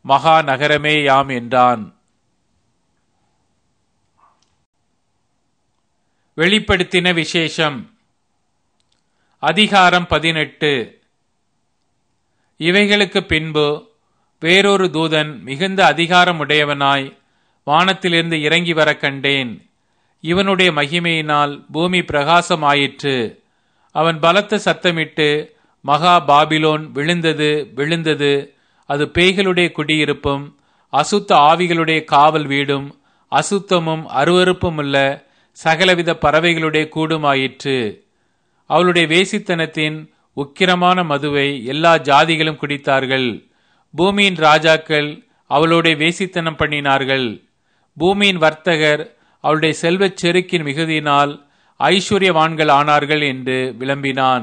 மகா நகரமே யாம் என்றான். வெளிப்படுத்தின விசேஷம் அதிகாரம் 18. இவைகளுக்கு பின்பு வேறொரு தூதன் மிகுந்த அதிகாரம் உடையவனாய் வானத்திலிருந்து இறங்கி வர கண்டேன். இவனுடைய மகிமையினால் பூமி பிரகாசமாயிற்று. அவன் பலத்த சத்தமிட்டு, மகா பாபிலோன் விழுந்தது விழுந்தது, அது பேய்களுடைய குடியிருப்பும் அசுத்த ஆவிகளுடைய காவல் வீடும் அசுத்தமும் அருவருப்புமுள்ள சகலவித பறவைகளுடைய கூடுமாயிற்று. அவளுடைய வேசித்தனத்தின் உக்கிரமான மதுவை எல்லா ஜாதிகளும் குடித்தார்கள். பூமியின் ராஜாக்கள் அவளுடைய வேசித்தனம் பண்ணினார்கள். பூமியின் வர்த்தகர் அவளுடைய செல்வச் செருக்கின் மிகுதியினால் ஐஸ்வர்யவான்கள் ஆனார்கள் என்று விளம்பினான்.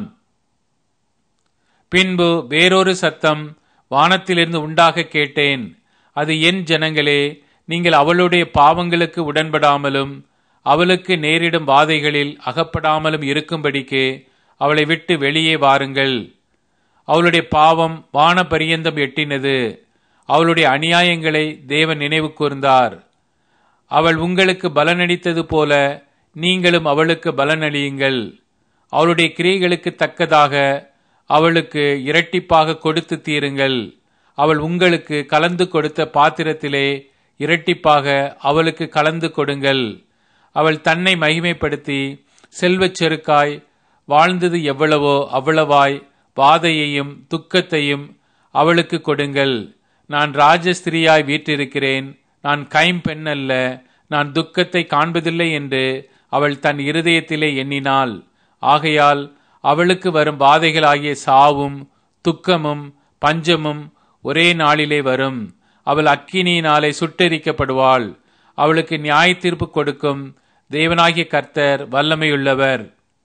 பின்பு வேறொரு சத்தம் வானத்திலிருந்து உண்டாக கேட்டேன். அது, என் ஜனங்களே, நீங்கள் அவளுடைய பாவங்களுக்கு உடன்படாமலும் அவளுக்கு நேரிடும் வாதைகளில் அகப்படாமலும் இருக்கும்படிக்கு அவளை விட்டு வெளியே வாருங்கள். அவளுடைய பாவம் வான பரியந்தம் எட்டினது. அவளுடைய அநியாயங்களை தேவன் நினைவு கூர்ந்தார். அவள் உங்களுக்கு பலனளித்தது போல நீங்களும் அவளுக்கு பலனளியுங்கள். அவளுடைய கிரியைகளுக்கு தக்கதாக அவளுக்கு இரட்டிப்பாக கொடுத்து தீருங்கள். அவள் உங்களுக்கு கலந்து கொடுத்த பாத்திரத்திலே இரட்டிப்பாக அவளுக்கு கலந்து கொடுங்கள். அவள் தன்னை மகிமைப்படுத்தி செல்வச் செருக்காய் வாழ்ந்தது எவ்வளவோ அவ்வளவாய் வாதையையும் துக்கத்தையும் அவளுக்கு கொடுங்கள். நான் ராஜஸ்திரியாய் வீற்றிருக்கிறேன், நான் கைம்பெண் அல்ல, நான் துக்கத்தை காண்பதில்லை என்று அவள் தன் இருதயத்திலே எண்ணினாள். ஆகையால் அவளுக்கு வரும் வாதைகளாகிய சாவும் துக்கமும் பஞ்சமும் ஒரே நாளிலே வரும். அவள் அக்கினியினாலே சுட்டெரிக்கப்படுவாள். அவளுக்கு நியாய தீர்ப்பு கொடுக்கும் தேவனாகிய கர்த்தர் வல்லமையுள்ளவர்.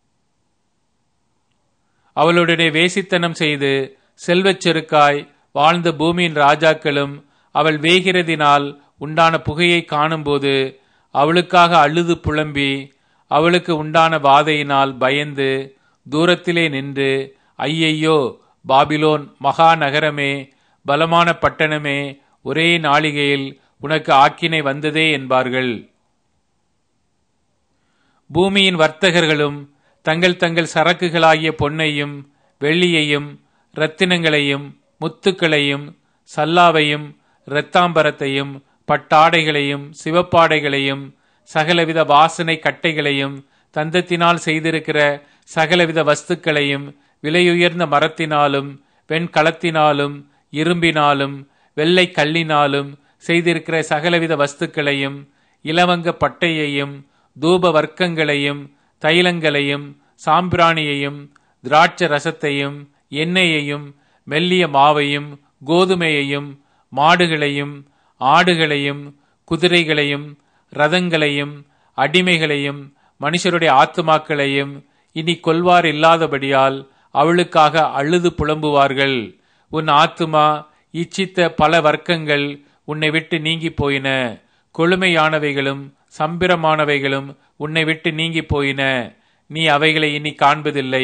அவளுடைய வேசித்தனம் செய்து செல்வச் செருக்காய் வாழ்ந்த பூமியின் ராஜாக்களும் அவள் வேகிறதினால் உண்டான புகையை காணும்போது அவளுக்காக அழுது புலம்பி அவளுக்கு உண்டான வாதையினால் பயந்து தூரத்திலே நின்று, ஐயையோ பாபிலோன் மகா நகரமே, பலமான பட்டணமே, ஒரே நாளிகையில் உனக்கு ஆக்கினை வந்ததே என்பார்கள். பூமியின் வர்த்தகர்களும் தங்கள் தங்கள் சரக்குகளாகிய பொன்னையும் வெள்ளியையும் இரத்தினங்களையும் முத்துக்களையும் சல்லாவையும் இரத்தாம்பரத்தையும் பட்டாடைகளையும் சிவப்பாடைகளையும் சகலவித வாசனை கட்டைகளையும் தந்தத்தினால் செய்திருக்கிற சகலவித வஸ்துக்களையும் விலையுயர்ந்த மரத்தினாலும் வெண்கலத்தினாலும் இரும்பினாலும் வெள்ளை கல்லினாலும் செய்திருக்கிற சகலவித வஸ்துக்களையும் இலவங்க பட்டையையும் தூப வர்க்கங்களையும் தைலங்களையும் சாம்பிராணியையும் திராட்ச ரசத்தையும் எண்ணெயையும் மெல்லிய மாவையும் கோதுமையையும் மாடுகளையும் ஆடுகளையும் குதிரைகளையும் ரதங்களையும் அடிமைகளையும் மனுஷருடைய ஆத்துமாக்களையும் இனி கொல்வார் இல்லாதபடியால் அவளுக்காக அழுது புலம்புவார்கள். உன் ஆத்துமா இச்சித்த பல வர்க்கங்கள் உன்னை விட்டு நீங்கி போயின. கொழுமையானவைகளும் சம்பிரமானவைகளும் உன்னை விட்டு நீங்கி போயின. நீ அவைகளை இனி காண்பதில்லை.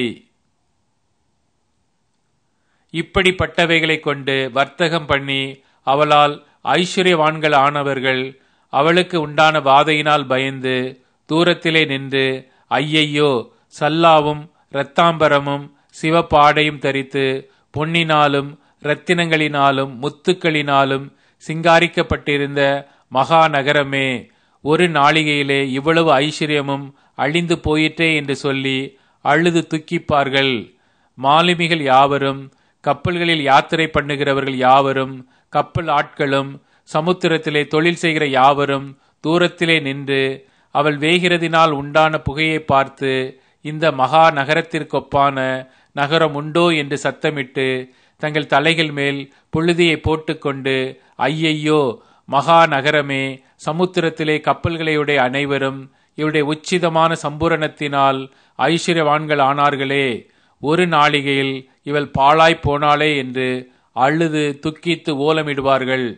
இப்படிப்பட்டவைகளை கொண்டு வர்த்தகம் பண்ணி அவளால் ஐஸ்வர்யவான்கள் ஆனவர்கள் அவளுக்கு உண்டான வாதையினால் பயந்து தூரத்திலே நின்று, ஐயையோ, சல்லாவும் இரத்தாம்பரமும் சிவப்பாடையும் தரித்து பொன்னினாலும் இரத்தினங்களினாலும் முத்துக்களினாலும் சிங்காரிக்கப்பட்டிருந்த மகா நகரமே, ஒரு நாளிகையிலே இவ்வளவு ஐஸ்வர்யமும் அழிந்து போயிற்றே என்று சொல்லி அழுது துக்கிப்பார்கள். மாலுமிகள் யாவரும், கப்பல்களில் யாத்திரை பண்ணுகிறவர்கள் யாவரும், கப்பல் ஆட்களும், சமுத்திரத்திலே தொழில் செய்கிற யாவரும் தூரத்திலே நின்று அவள் வேகிறதினால் உண்டான புகையை பார்த்து, இந்த மகா நகரத்திற்கொப்பான நகரம் உண்டோ என்று சத்தமிட்டு தங்கள் தலைகள் மேல் புழுதியை போட்டுக்கொண்டு, ஐயையோ மகா நகரமே, சமுத்திரத்திலே கப்பல்களையுடைய அனைவரும் இவருடைய உச்சிதமான சம்பூரணத்தினால் ஐஸ்வர்யவான்கள் ஆனார்களே, ஒரு நாளிகையில் இவள் பாழாய் போனாளே என்று அழுது துக்கித்து ஓலமிடுவார்கள்.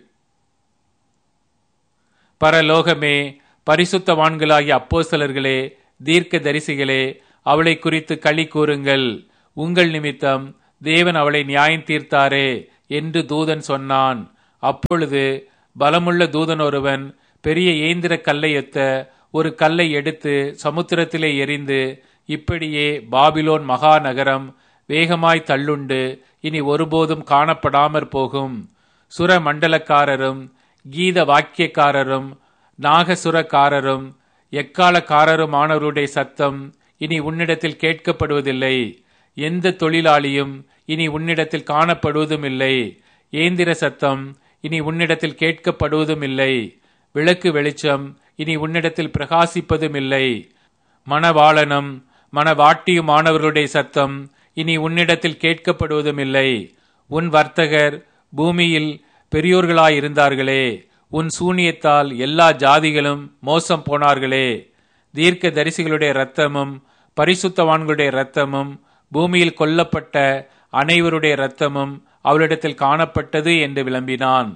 பரலோகமே, பரிசுத்தவான்களாகிய அப்போஸ்தலர்களே, தீர்க்க தரிசிகளே, அவளை குறித்து களி கூறுங்கள். உங்கள் நிமித்தம் தேவன் அவளை நியாயம் தீர்த்தாரே என்று தூதன் சொன்னான். அப்பொழுது பலமுள்ள தூதன் ஒருவன் பெரிய ஏந்திர கல்லையொத்த ஒரு கல்லை எடுத்து சமுத்திரத்திலே எறிந்து, இப்படியே பாபிலோன் மகா நகரம் வேகமாய் தள்ளுண்டு இனி ஒருபோதும் காணப்படாமற் போகும். சுர மண்டலக்காரரும் கீத வாக்கியக்காரரும் நாகசுரக்காரரும் எக்காலக்காரருமானவருடைய சத்தம் இனி உன்னிடத்தில் கேட்கப்படுவதில்லை. எந்த தொழிலாளியும் இனி உன்னிடத்தில் காணப்படுவதும் இல்லை. ஏந்திர சத்தம் இனி உன்னிடத்தில் கேட்கப்படுவதும் இல்லை. விளக்கு வெளிச்சம் இனி உன்னிடத்தில் பிரகாசிப்பதும் இல்லை. மணவாளனும் மணவாட்டியுமானவர்களுடைய சத்தம் இனி உன்னிடத்தில் கேட்கப்படுவதும் இல்லை. உன் வர்த்தகர் பூமியில் பெரியோர்களாயிருந்தார்களே, உன் சூனியத்தால் எல்லா ஜாதிகளும் மோசம் போனார்களே. தீர்க்க தரிசிகளுடைய இரத்தமும் பரிசுத்தவான்களுடைய இரத்தமும் பூமியில் கொல்லப்பட்ட அனைவருடைய இரத்தமும் அவளிடத்தில் காணப்பட்டது என்று விளம்பினான்.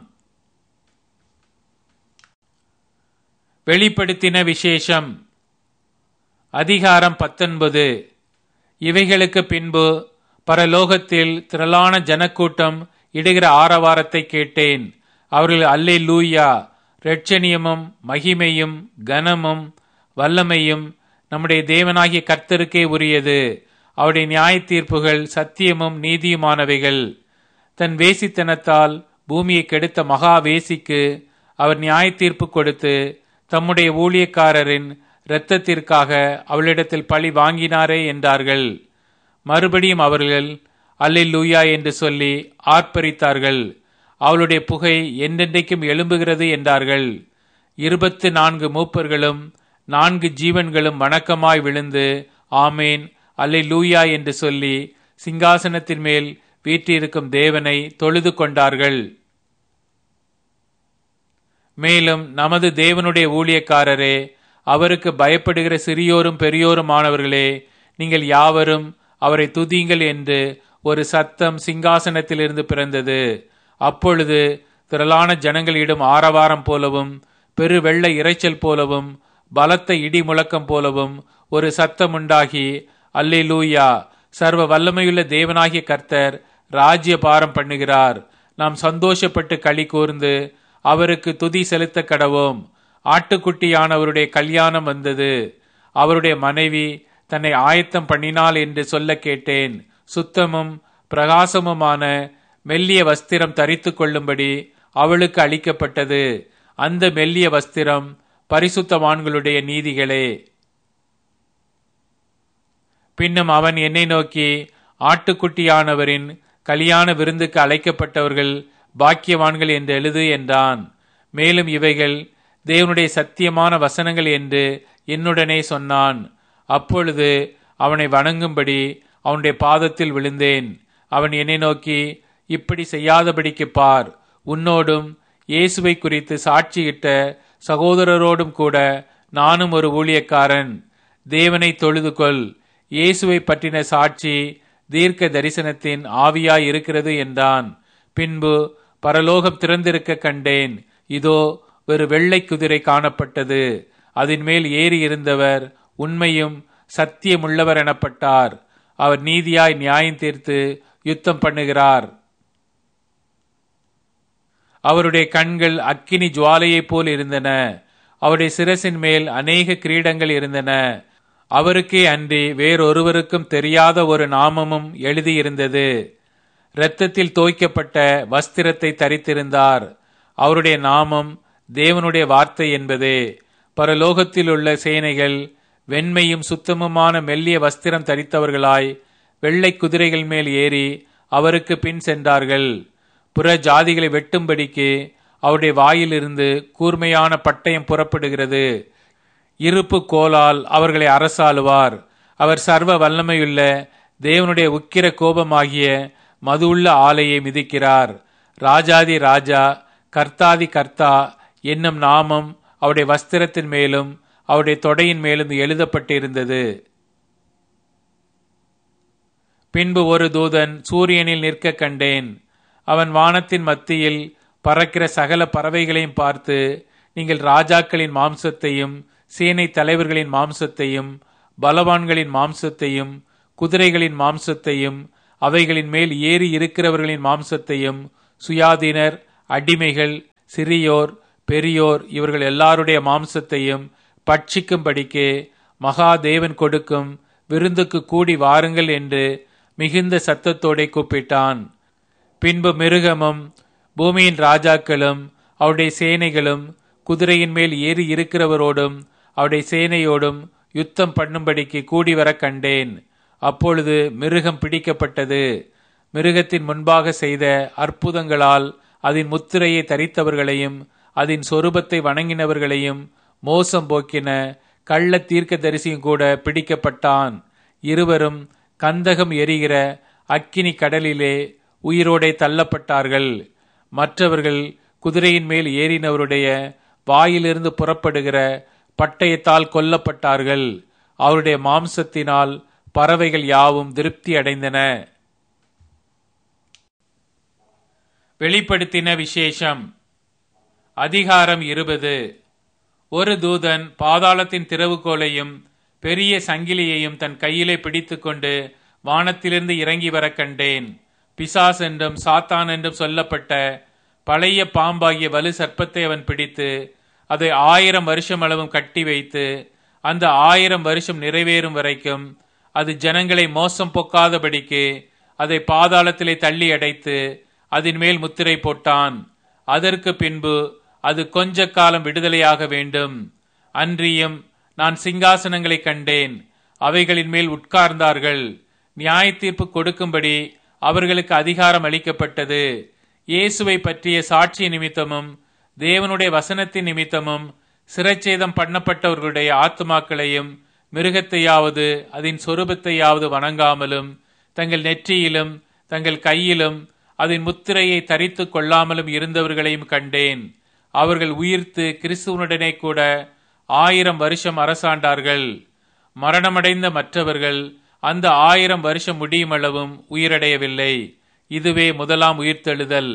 வெளிப்படுத்தின விசேஷம். அதிகாரம் 19. இவைகளுக்கு பின்பு பரலோகத்தில் திரளான ஜனக்கூட்டம் இடுகிற ஆரவாரத்தை கேட்டேன். அவர்கள் அல்லேலூயா, இரட்சணியமும் மகிமையும் கனமும் வல்லமையும் நம்முடைய தேவனாகிய கர்த்தருக்கே உரியது. அவருடைய நியாய தீர்ப்புகள் சத்தியமும் நீதியுமானவைகள். தன் வேசித்தனத்தால் பூமியை கெடுத்த மகா வேசிக்கு அவர் நியாய தீர்ப்பு கொடுத்து தம்முடைய ஊழியக்காரரின் இரத்தத்திற்காக அவளிடத்தில் பழி வாங்கினாரே என்றார்கள். மறுபடியும் அவர்கள் அல்லேலூயா என்று சொல்லி ஆர்ப்பரித்தார்கள். அவளுடைய புகை என்றென்றைக்கும் எழும்புகிறது என்றார்கள். 24 மூப்பர்களும் 4 ஜீவன்களும் வணக்கமாய் விழுந்து ஆமேன் அல்லேலூயா என்று சொல்லி சிங்காசனத்தின் மேல் வீற்றிருக்கும் தேவனை தொழுது கொண்டார்கள். மேலும் நமது தேவனுடைய ஊழியக்காரரே, அவருக்கு பயப்படுகிற சிறியோரும் பெரியோருமானவர்களே, நீங்கள் யாவரும் அவரை துதியுங்கள் என்று ஒரு சத்தம் சிங்காசனத்திலிருந்து பிறந்தது. அப்பொழுது திரளான ஜனங்களிடம் ஆரவாரம் போலவும் பெரு வெள்ள இரைச்சல் போலவும் பலத்த இடி முழக்கம் போலவும் ஒரு சத்தம் உண்டாகி, அல்லேலூயா, சர்வ வல்லமையுள்ள தேவனாகிய கர்த்தர் ராஜ்ய பாரம் பண்ணுகிறார். நாம் சந்தோஷப்பட்டு களி கூர்ந்து அவருக்கு துதி செலுத்த கடவோம். ஆட்டுக்குட்டியானவருடைய கல்யாணம் வந்தது. அவருடைய மனைவி தன்னை ஆயத்தம் பண்ணினாள் என்று சொல்ல கேட்டேன். சுத்தமும் பிரகாசமுமான மெல்லிய வஸ்திரம் தரித்து கொள்ளும்படி அவளுக்கு அளிக்கப்பட்டது. அந்த மெல்லிய வஸ்திரம் பரிசுத்தவான்களுடைய நீதிகளே. பின்னும் அவன் என்னை நோக்கி, ஆட்டுக்குட்டியானவரின் கல்யாண விருந்துக்கு அழைக்கப்பட்டவர்கள் பாக்கியவான்கள் என்று எழுது என்றான். மேலும் இவைகள் தேவனுடைய சத்தியமான வசனங்கள் என்று என்னுடனே சொன்னான். அப்பொழுது அவனை வணங்கும்படி அவனுடைய பாதத்தில் விழுந்தேன். அவன் என்னை நோக்கி, இப்படி செய்யாதபடிக்கு பார், உன்னோடும் இயேசுவை குறித்து சாட்சியிட்ட சகோதரரோடும் கூட நானும் ஒரு ஊழியக்காரன். தேவனை தொழுது கொள். இயேசுவை பற்றின சாட்சி தீர்க்க தரிசனத்தின் ஆவியாய் இருக்கிறது என்றான். பின்பு பரலோகம் திறந்திருக்க கண்டேன். இதோ ஒரு வெள்ளை குதிரை காணப்பட்டது. அதன் மேல் ஏறி இருந்தவர் உண்மையும் சத்தியமுள்ளவர் எனப்பட்டார். அவர் நீதியாய் நியாயம் தீர்த்து யுத்தம் பண்ணுகிறார். அவருடைய கண்கள் அக்கினி ஜுவாலையைப் போல் இருந்தன. அவருடைய சிரசின் மேல் அநேக கிரீடங்கள் இருந்தன. அவருக்கே அன்றி வேறொருவருக்கும் தெரியாத ஒரு நாமமும் எழுதியிருந்தது. இரத்தத்தில் தோய்க்கப்பட்ட வஸ்திரத்தை தரித்திருந்தார். அவருடைய நாமம் தேவனுடைய வார்த்தை என்பதே. பரலோகத்தில் உள்ள சேனைகள் வெண்மையும் சுத்தமுமான மெல்லிய வஸ்திரம் தரித்தவர்களாய் வெள்ளை குதிரைகள் மேல் ஏறி அவருக்கு பின் சென்றார்கள். புற ஜாதிகளை வெட்டும்படிக்கு அவருடைய வாயிலிருந்து கூர்மையான பட்டயம் புறப்படுகிறது. இருப்பு கோலால் அவர்களை அரசாளுவார். அவர் சர்வ வல்லமையுள்ள தேவனுடைய உக்கிர கோபமாகிய மதுவுள்ள ஆலையை மிதிக்கிறார். ராஜாதி ராஜா, கர்த்தாதி கர்த்தா என்னும் நாமம் அவருடைய வஸ்திரத்தின் மேலும் அவருடைய தொடையின் மேலும் எழுதப்பட்டிருந்தது. பின்பு ஒரு தூதன் சூரியனில் நிற்க கண்டேன். அவன் வானத்தின் மத்தியில் பறக்கிற சகல பறவைகளையும் பார்த்து, நீங்கள் ராஜாக்களின் மாம்சத்தையும் சேனை தலைவர்களின் மாம்சத்தையும் பலவான்களின் மாம்சத்தையும் குதிரைகளின் மாம்சத்தையும் அவைகளின் மேல் ஏறி இருக்கிறவர்களின் மாம்சத்தையும் சுயாதீனர் அடிமைகள், சிறியோர், பெரியோர் இவர்கள் எல்லாருடைய மாம்சத்தையும் பட்சிக்கும்படிக்கு மகாதேவன் கொடுக்கும் விருந்துக்கு கூடி வாருங்கள் என்று மிகுந்த சத்தத்தோடே கூப்பிட்டான். பின்பு மிருகமும் பூமியின் ராஜாக்களும் அவருடைய சேனைகளும் குதிரையின் மேல் ஏறி இருக்கிறவரோடும் அவருடைய சேனையோடும் யுத்தம் பண்ணும்படிக்கு கூடி வர கண்டேன். அப்பொழுது மிருகம் பிடிக்கப்பட்டது. மிருகத்தின் முன்பாக செய்த அற்புதங்களால் அதன் முத்திரையை தரித்தவர்களையும் அதன் சொரூபத்தை வணங்கினவர்களையும் மோசம் போக்கின கள்ள தீர்க்கதரிசியும் கூட பிடிக்கப்பட்டான். இருவரும் கந்தகம் எரிகிற அக்கினி கடலிலே உயிரோடே தள்ளப்பட்டார்கள். மற்றவர்கள் குதிரையின் மேல் ஏறினவருடைய வாயிலிருந்து புறப்படுகிற பட்டயத்தால் கொல்லப்பட்டார்கள். அவருடைய மாம்சத்தினால் பறவைகள் யாவும் திருப்தி அடைந்தன. வெளிப்படுத்தின விசேஷம். அதிகாரம் 20. ஒரு தூதன் பாதாளத்தின் திறவுகோலையும் பெரிய சங்கிலியையும் தன் கையிலே பிடித்துக்கொண்டு வானத்திலிருந்து இறங்கி வர கண்டேன். பிசாஸ் என்றும் சாத்தான் என்றும் சொல்லப்பட்ட பழைய பாம்பாகிய வலு சர்ப்பத்தை அவன் பிடித்து அதை 1000 வருஷம் அளவும் கட்டி வைத்து அந்த 1000 வருஷம் நிறைவேறும் வரைக்கும் அது ஜனங்களை மோசம் போக்காதபடிக்கு அதை பாதாளத்திலே தள்ளி அடைத்து அதன் மேல் முத்திரை போட்டான். அதற்கு பின்பு அது கொஞ்ச காலம் விடுதலையாக வேண்டும். அன்றியும் நான் சிங்காசனங்களை கண்டேன். அவைகளின் மேல் உட்கார்ந்தார்கள். நியாய தீர்ப்பு கொடுக்கும்படி அவர்களுக்கு அதிகாரம் அளிக்கப்பட்டது. இயேசுவை பற்றிய சாட்சி நிமித்தமும் தேவனுடைய வசனத்தின் நிமித்தமும் சிரச்சேதம் பண்ணப்பட்டவர்களுடைய ஆத்துமாக்களையும் மிருகத்தையாவது அதன் சொரூபத்தையாவது வணங்காமலும் தங்கள் நெற்றியிலும் தங்கள் கையிலும் அதன் முத்திரையை தரித்து கொள்ளாமலும் இருந்தவர்களையும் கண்டேன். அவர்கள் உயிர்த்து கிறிஸ்துவனுடனே கூட 1000 வருஷம் அரசாண்டார்கள். மரணமடைந்த மற்றவர்கள் அந்த 1000 வருஷம் முடியுமளவும் உயிரடையவில்லை. இதுவே முதலாம் உயிர்த்தெழுதல்.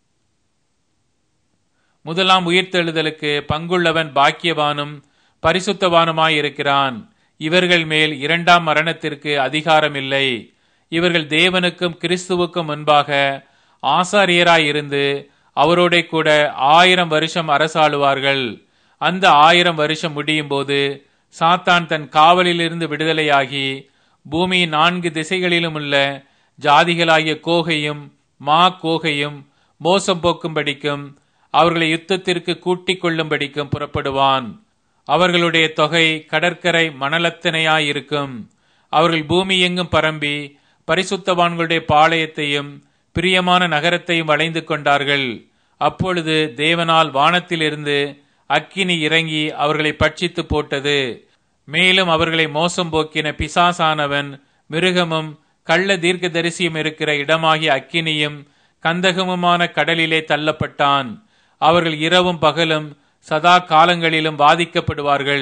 முதலாம் உயிர்த்தெழுதலுக்கு பங்குள்ளவன் பாக்கியவானும் பரிசுத்தவானுமாயிருக்கிறான். இவர்கள் மேல் இரண்டாம் மரணத்திற்கு அதிகாரம் இல்லை. இவர்கள் தேவனுக்கும் கிறிஸ்துவுக்கும் முன்பாக ஆசாரியராயிருந்து அவரோட கூட 1000 வருஷம் அரசாளுவார்கள். அந்த 1000 வருஷம் முடியும் போது சாத்தான் தன் காவலிலிருந்து விடுதலையாகி பூமியின் 4 திசைகளிலும் உள்ள ஜாதிகளாகிய கோகையும் மா கோகையும் மோசம் போக்கும்படிக்கும் அவர்களை யுத்தத்திற்கு கூட்டிக் கொள்ளும்படிக்கும் புறப்படுவான். அவர்களுடைய தொகை கடற்கரை மணலத்தனையாயிருக்கும். அவர்கள் பூமி எங்கும் பரம்பி பரிசுத்தவான்களுடைய பாளையத்தையும் பிரியமான நகரத்தையும் வளைந்து கொண்டார்கள். அப்பொழுது தேவனால் வானத்திலிருந்து அக்கினி இறங்கி அவர்களை பட்சித்து போட்டது. மேலும் அவர்களை மோசம் போக்கின பிசாசானவன் மிருகமும் கள்ள தீர்க்கதரிசியும் இருக்கிற இடமாகிய அக்கினியும் கந்தகமுமான கடலிலே தள்ளப்பட்டான். அவர்கள் இரவும் பகலும் சதா காலங்களிலும் வாதிக்கப்படுவார்கள்.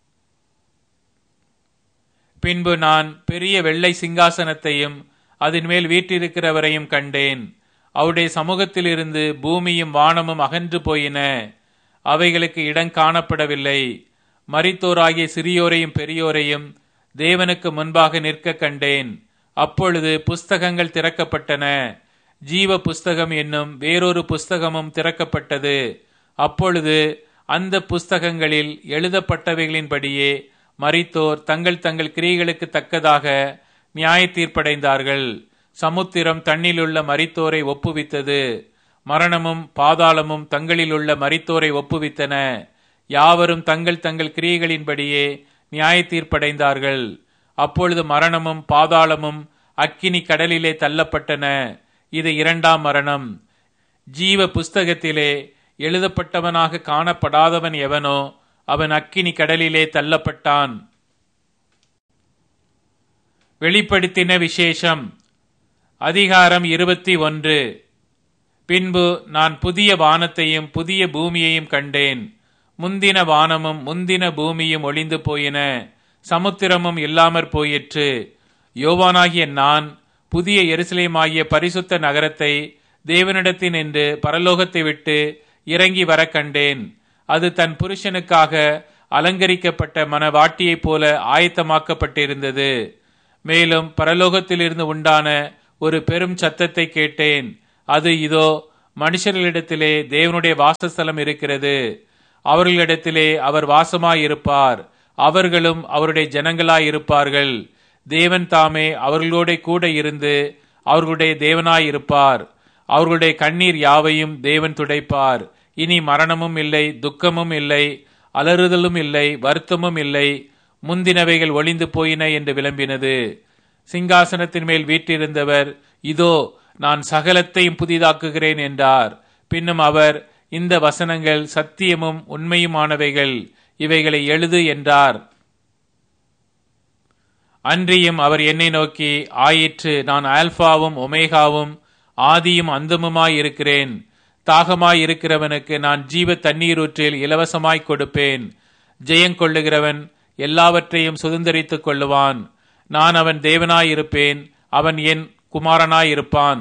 பின்பு நான் பெரிய வெள்ளை சிங்காசனத்தையும் அதன் மேல் வீற்றிருக்கிறவரையும் கண்டேன். அவருடைய சமூகத்திலிருந்து பூமியும் வானமும் அகன்று போயின. அவைகளுக்கு இடம் காணப்படவில்லை. மரித்தோராகிய சிறியோரையும் பெரியோரையும் தேவனுக்கு முன்பாக நிற்க கண்டேன். அப்பொழுது புஸ்தகங்கள் திறக்கப்பட்டன. ஜீவ புஸ்தகம் என்னும் வேறொரு புஸ்தகமும் திறக்கப்பட்டது. அப்பொழுது அந்த புஸ்தகங்களில் எழுதப்பட்டவைகளின்படியே மரித்தோர் தங்கள் தங்கள் கிரியைகளுக்கு தக்கதாக நியாய தீர்ப்படைந்தார்கள். சமுத்திரம் தன்னிலுள்ள மரித்தோரை ஒப்புவித்தது. மரணமும் பாதாளமும் தங்களிலுள்ள மரித்தோரை ஒப்புவித்தன. யாவரும் தங்கள் தங்கள் கிரியைகளின்படியே நியாய தீர்ப்படைந்தார்கள். அப்பொழுது மரணமும் பாதாளமும் அக்கினி கடலிலே தள்ளப்பட்டன. இது இரண்டாம் மரணம். ஜீவ புஸ்தகத்திலே எழுதப்பட்டவனாக காணப்படாதவன் எவனோ அவன் அக்கினி கடலிலே தள்ளப்பட்டான். வெளிப்படுத்தின விசேஷம். அதிகாரம் 21. பின்பு நான் புதிய வானத்தையும் புதிய பூமியையும் கண்டேன். முந்தின வானமும் முந்தின பூமியும் ஒளிந்து போயின. சமுத்திரமும் இல்லாமற் போயிற்று. யோவானாகிய நான் புதிய எருசலேமாகிய பரிசுத்த நகரத்தை தேவனிடத்தினின்று பரலோகத்தை விட்டு இறங்கி வர கண்டேன். அது தன் புருஷனுக்காக அலங்கரிக்கப்பட்ட மணவாட்டியைப் போல ஆயத்தமாக்கப்பட்டிருந்தது. மேலும் பரலோகத்திலிருந்து உண்டான ஒரு பெரும் சத்தத்தை கேட்டேன். அது இதோ மனுஷர்களிடத்திலே தேவனுடைய வாசஸ்தலம் இருக்கிறது. அவர்களிடத்திலே அவர் வாசமாயிருப்பார். அவர்களும் அவருடைய ஜனங்களாயிருப்பார்கள். தேவன் தாமே அவர்களோட கூட இருந்து அவர்களுடைய தேவனாயிருப்பார். அவர்களுடைய கண்ணீர் யாவையும் தேவன் துடைப்பார். இனி மரணமும் இல்லை, துக்கமும் இல்லை, அலறுதலும் இல்லை, வருத்தமும் இல்லை. முந்தினவைகள் ஒளிந்து போயின என்று விளம்பினது. சிங்காசனத்தின் மேல் வீற்றிருந்தவர், இதோ நான் சகலத்தையும் புதிதாக்குகிறேன் என்றார். பின்னும் அவர், இந்த வசனங்கள் சத்தியமும் உண்மையுமானவைகள், இவைகளை எழுது என்றார். அன்றியும் அவர் என்னை நோக்கி, ஆயிற்று, நான் ஆல்பாவும் ஒமேகாவும் ஆதியும் அந்தமுமாயிருக்கிறேன். தாகமாயிருக்கிறவனுக்கு நான் ஜீவ தண்ணீரூற்றில் இலவசமாய் கொடுப்பேன். ஜெயங்கொள்ளுகிறவன் எல்லாவற்றையும் சுதந்தரித்துக் கொள்ளுவான். நான் அவன் தேவனாயிருப்பேன், அவன் என் குமாரனாயிருப்பான்.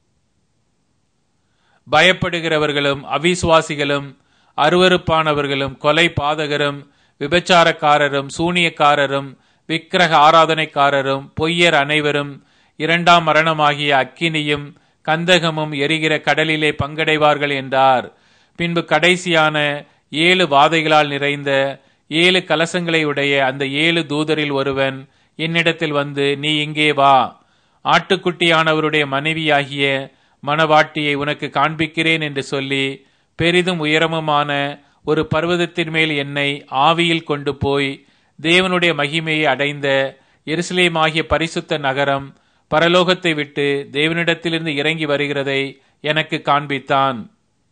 பயப்படுகிறவர்களும் அவிசுவாசிகளும் அருவருப்பானவர்களும் கொலை பாதகரும் விபச்சாரக்காரரும் சூனியக்காரரும் விக்கிரக ஆராதனைக்காரரும் பொய்யர் அனைவரும் இரண்டாம் மரணமாகிய அக்கினியும் கந்தகமும் எரிகிற கடலிலே பங்கடைவார்கள் என்றார். பின்பு கடைசியான 7 வாதைகளால் நிறைந்த 7 கலசங்களை உடைய அந்த 7 தூதரில் ஒருவன் என்னிடத்தில் வந்து, நீ இங்கே வா, ஆட்டுக்குட்டியானவருடைய மனைவியாகிய மணவாட்டியை உனக்கு காண்பிக்கிறேன் என்று சொல்லி, பெரிதும் உயரமுமான ஒரு பர்வதத்தின் மேல் என்னை ஆவியில் கொண்டு போய் தேவனுடைய மகிமையை அடைந்த எருசலேமாகிய பரிசுத்த நகரம் பரலோகத்தை விட்டு தேவனிடத்திலிருந்து இறங்கி வருகிறதை எனக்கு காண்பித்தான்.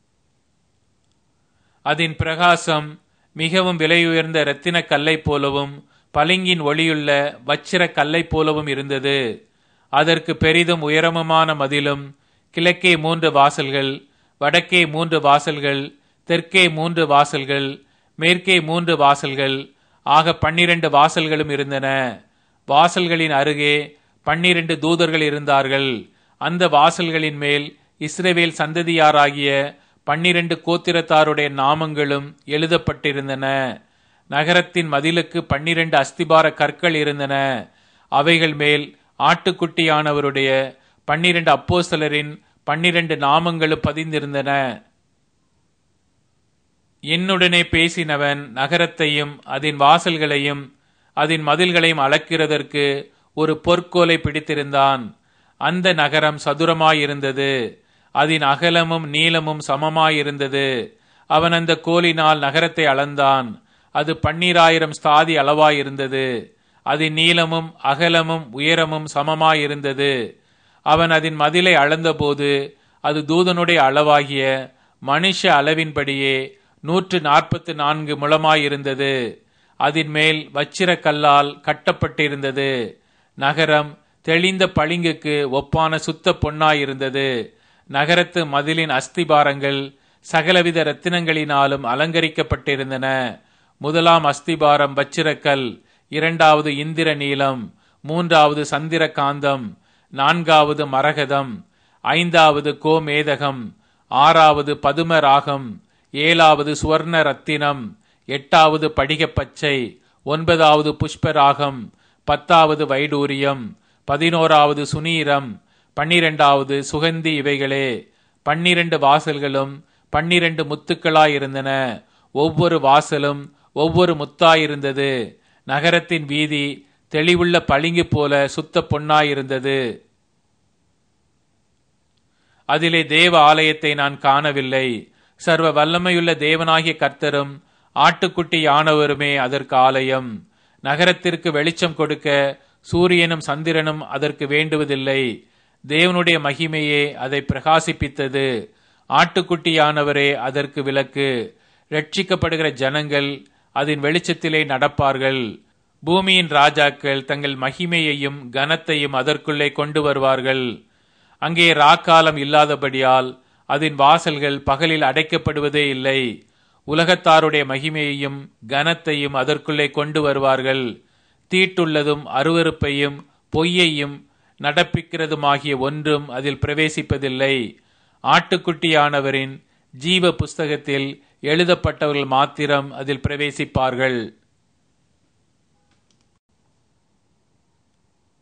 அதன் பிரகாசம் மிகவும் விலையுயர்ந்த இரத்தின கல்லை போலவும் பளிங்கின் ஒளியுள்ள வச்சிர கல்லை போலவும் இருந்தது. அதற்கு பெரிதும் உயரமுமான மதிலும், கிழக்கே 3 வாசல்கள், வடக்கே 3 வாசல்கள், தெற்கே 3 வாசல்கள், மேற்கே 3 வாசல்கள் ஆக 12 வாசல்களும் இருந்தன. வாசல்களின் அருகே 12 தூதர்கள் இருந்தார்கள். அந்த வாசல்களின் மேல் இஸ்ரவேல் சந்ததியாராகிய 12 கோத்திரத்தாருடைய நாமங்களும் எழுதப்பட்டிருந்தன. நகரத்தின் மதிலுக்கு 12 அஸ்திபார கற்கள் இருந்தன. அவைகள் மேல் ஆட்டுக்குட்டியானவருடைய 12 அப்போஸ்தலரின் 12 நாமங்களும் பதிந்திருந்தன. என்னுடனே பேசினவன் நகரத்தையும் அதன் வாசல்களையும் அதன் மதில்களையும் அளக்கிறதற்கு ஒரு பொற்கோலை பிடித்திருந்தான். அந்த நகரம் சதுரமாயிருந்தது. அதன் அகலமும் நீளமும் சமமாயிருந்தது. அவன் அந்த கோலினால் நகரத்தை அளந்தான். அது 12,000 ஸ்தாதி அளவாயிருந்தது. அதன் நீளமும் அகலமும் உயரமும் சமமாயிருந்தது. அவன் அதன் மதிலை அளந்தபோது அது தூதனுடைய அளவாகிய மனுஷ அளவின்படியே 144 முழமாயிருந்தது. அதன் மேல் வச்சிர கல்லால் கட்டப்பட்டிருந்தது. நகரம் தெளிந்த பளிங்குக்கு ஒப்பான சுத்த பொன்னாயிருந்தது. நகரத்து மதிலின் அஸ்திபாரங்கள் சகலவித இரத்தினங்களினாலும் அலங்கரிக்கப்பட்டிருந்தன. முதலாம் அஸ்திபாரம் வச்சிரக்கல், 2வது இந்திர நீலம், 3வது சந்திர காந்தம், 4வது மரகதம், 5வது கோமேதகம், 6வது பதும ராகம், 7வது சுவர்ண ரத்தினம், 8வது படிகப்பச்சை, 9வது புஷ்பராகம், 10வது வைடூரியம், 11வது சுனீரம், 12வது சுகந்தி. இவைகளே 12 வாசல்களும் 12 முத்துக்களாயிருந்தன. ஒவ்வொரு வாசலும் ஒவ்வொரு முத்தாயிருந்தது. நகரத்தின் வீதி தெளிவுள்ள பளிங்கு போல சுத்த பொன்னாயிருந்தது. அதிலே தேவ ஆலயத்தை நான் காணவில்லை. சர்வ வல்லமையுள்ள தேவனாகிய கர்த்தரும் ஆட்டுக்குட்டி யானவருமே அதற்கு ஆலயம். நகரத்திற்கு வெளிச்சம் கொடுக்க சூரியனும் சந்திரனும் அதற்கு வேண்டுவதில்லை. தேவனுடைய மகிமையே அதை பிரகாசிப்பித்தது. ஆட்டுக்குட்டியானவரே அதற்கு விளக்கு. ரட்சிக்கப்படுகிற ஜனங்கள் அதன் வெளிச்சத்திலே நடப்பார்கள். பூமியின் ராஜாக்கள் தங்கள் மகிமையையும் கனத்தையும் அதற்குள்ளே கொண்டு வருவார்கள். அங்கே ராக்காலம் இல்லாதபடியால் அதன் வாசல்கள் பகலில் அடைக்கப்படுவதே இல்லை. உலகத்தாருடைய மகிமையையும் கனத்தையும் அதற்குள்ளே கொண்டு வருவார்கள். தீட்டுள்ளதும் அருவருப்பையும் பொய்யையும் நடப்பிக்கிறதுமாகிய ஒன்றும் அதில் பிரவேசிப்பதில்லை. ஆட்டுக்குட்டியானவரின் ஜீவ புஸ்தகத்தில் எழுதப்பட்டவர்கள் மாத்திரம் அதில் பிரவேசிப்பார்கள்.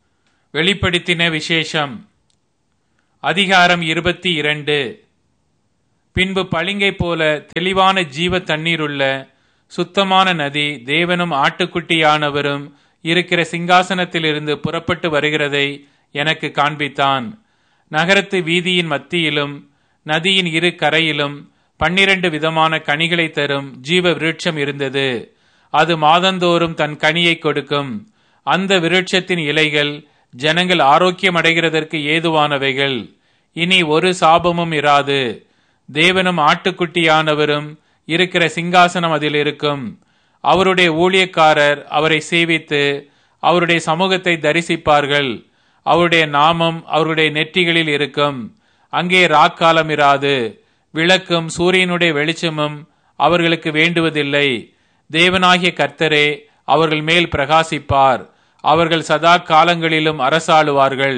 வெளிப்படுத்தின விசேஷம். அதிகாரம் 22. பின்பு பளிங்கை போல தெளிவான ஜீவ தண்ணீருள்ள சுத்தமான நதி தேவனும் ஆட்டுக்குட்டியானவரும் இருக்கிற சிங்காசனத்திலிருந்து புறப்பட்டு வருகிறதை எனக்கு காண்பித்தான். நகரத்து வீதியின் மத்தியிலும் நதியின் இரு கரையிலும் 12 விதமான கனிகளை தரும் ஜீவ விருட்சம் இருந்தது. அது மாதந்தோறும் தன் கனியை கொடுக்கும். அந்த விருட்சத்தின் இலைகள் ஜனங்கள் ஆரோக்கியம் அடைகிறதற்கு ஏதுவானவைகள். இனி ஒரு சாபமும் இராது. தேவனும் ஆட்டுக்குட்டியானவரும் இருக்கிற சிங்காசனம் அதில் இருக்கும். அவருடைய ஊழியக்காரர் அவரை சேவித்து அவருடைய சமூகத்தை தரிசிப்பார்கள். அவருடைய நாமம் அவருடைய நெற்றிகளில் இருக்கும். அங்கே ராக்காலம் இராது. விளக்கும் சூரியனுடைய வெளிச்சமும் அவர்களுக்கு வேண்டுவதில்லை. தேவனாகிய கர்த்தரே அவர்கள் மேல் பிரகாசிப்பார். அவர்கள் சதா காலங்களிலும் அரசாளுவார்கள்.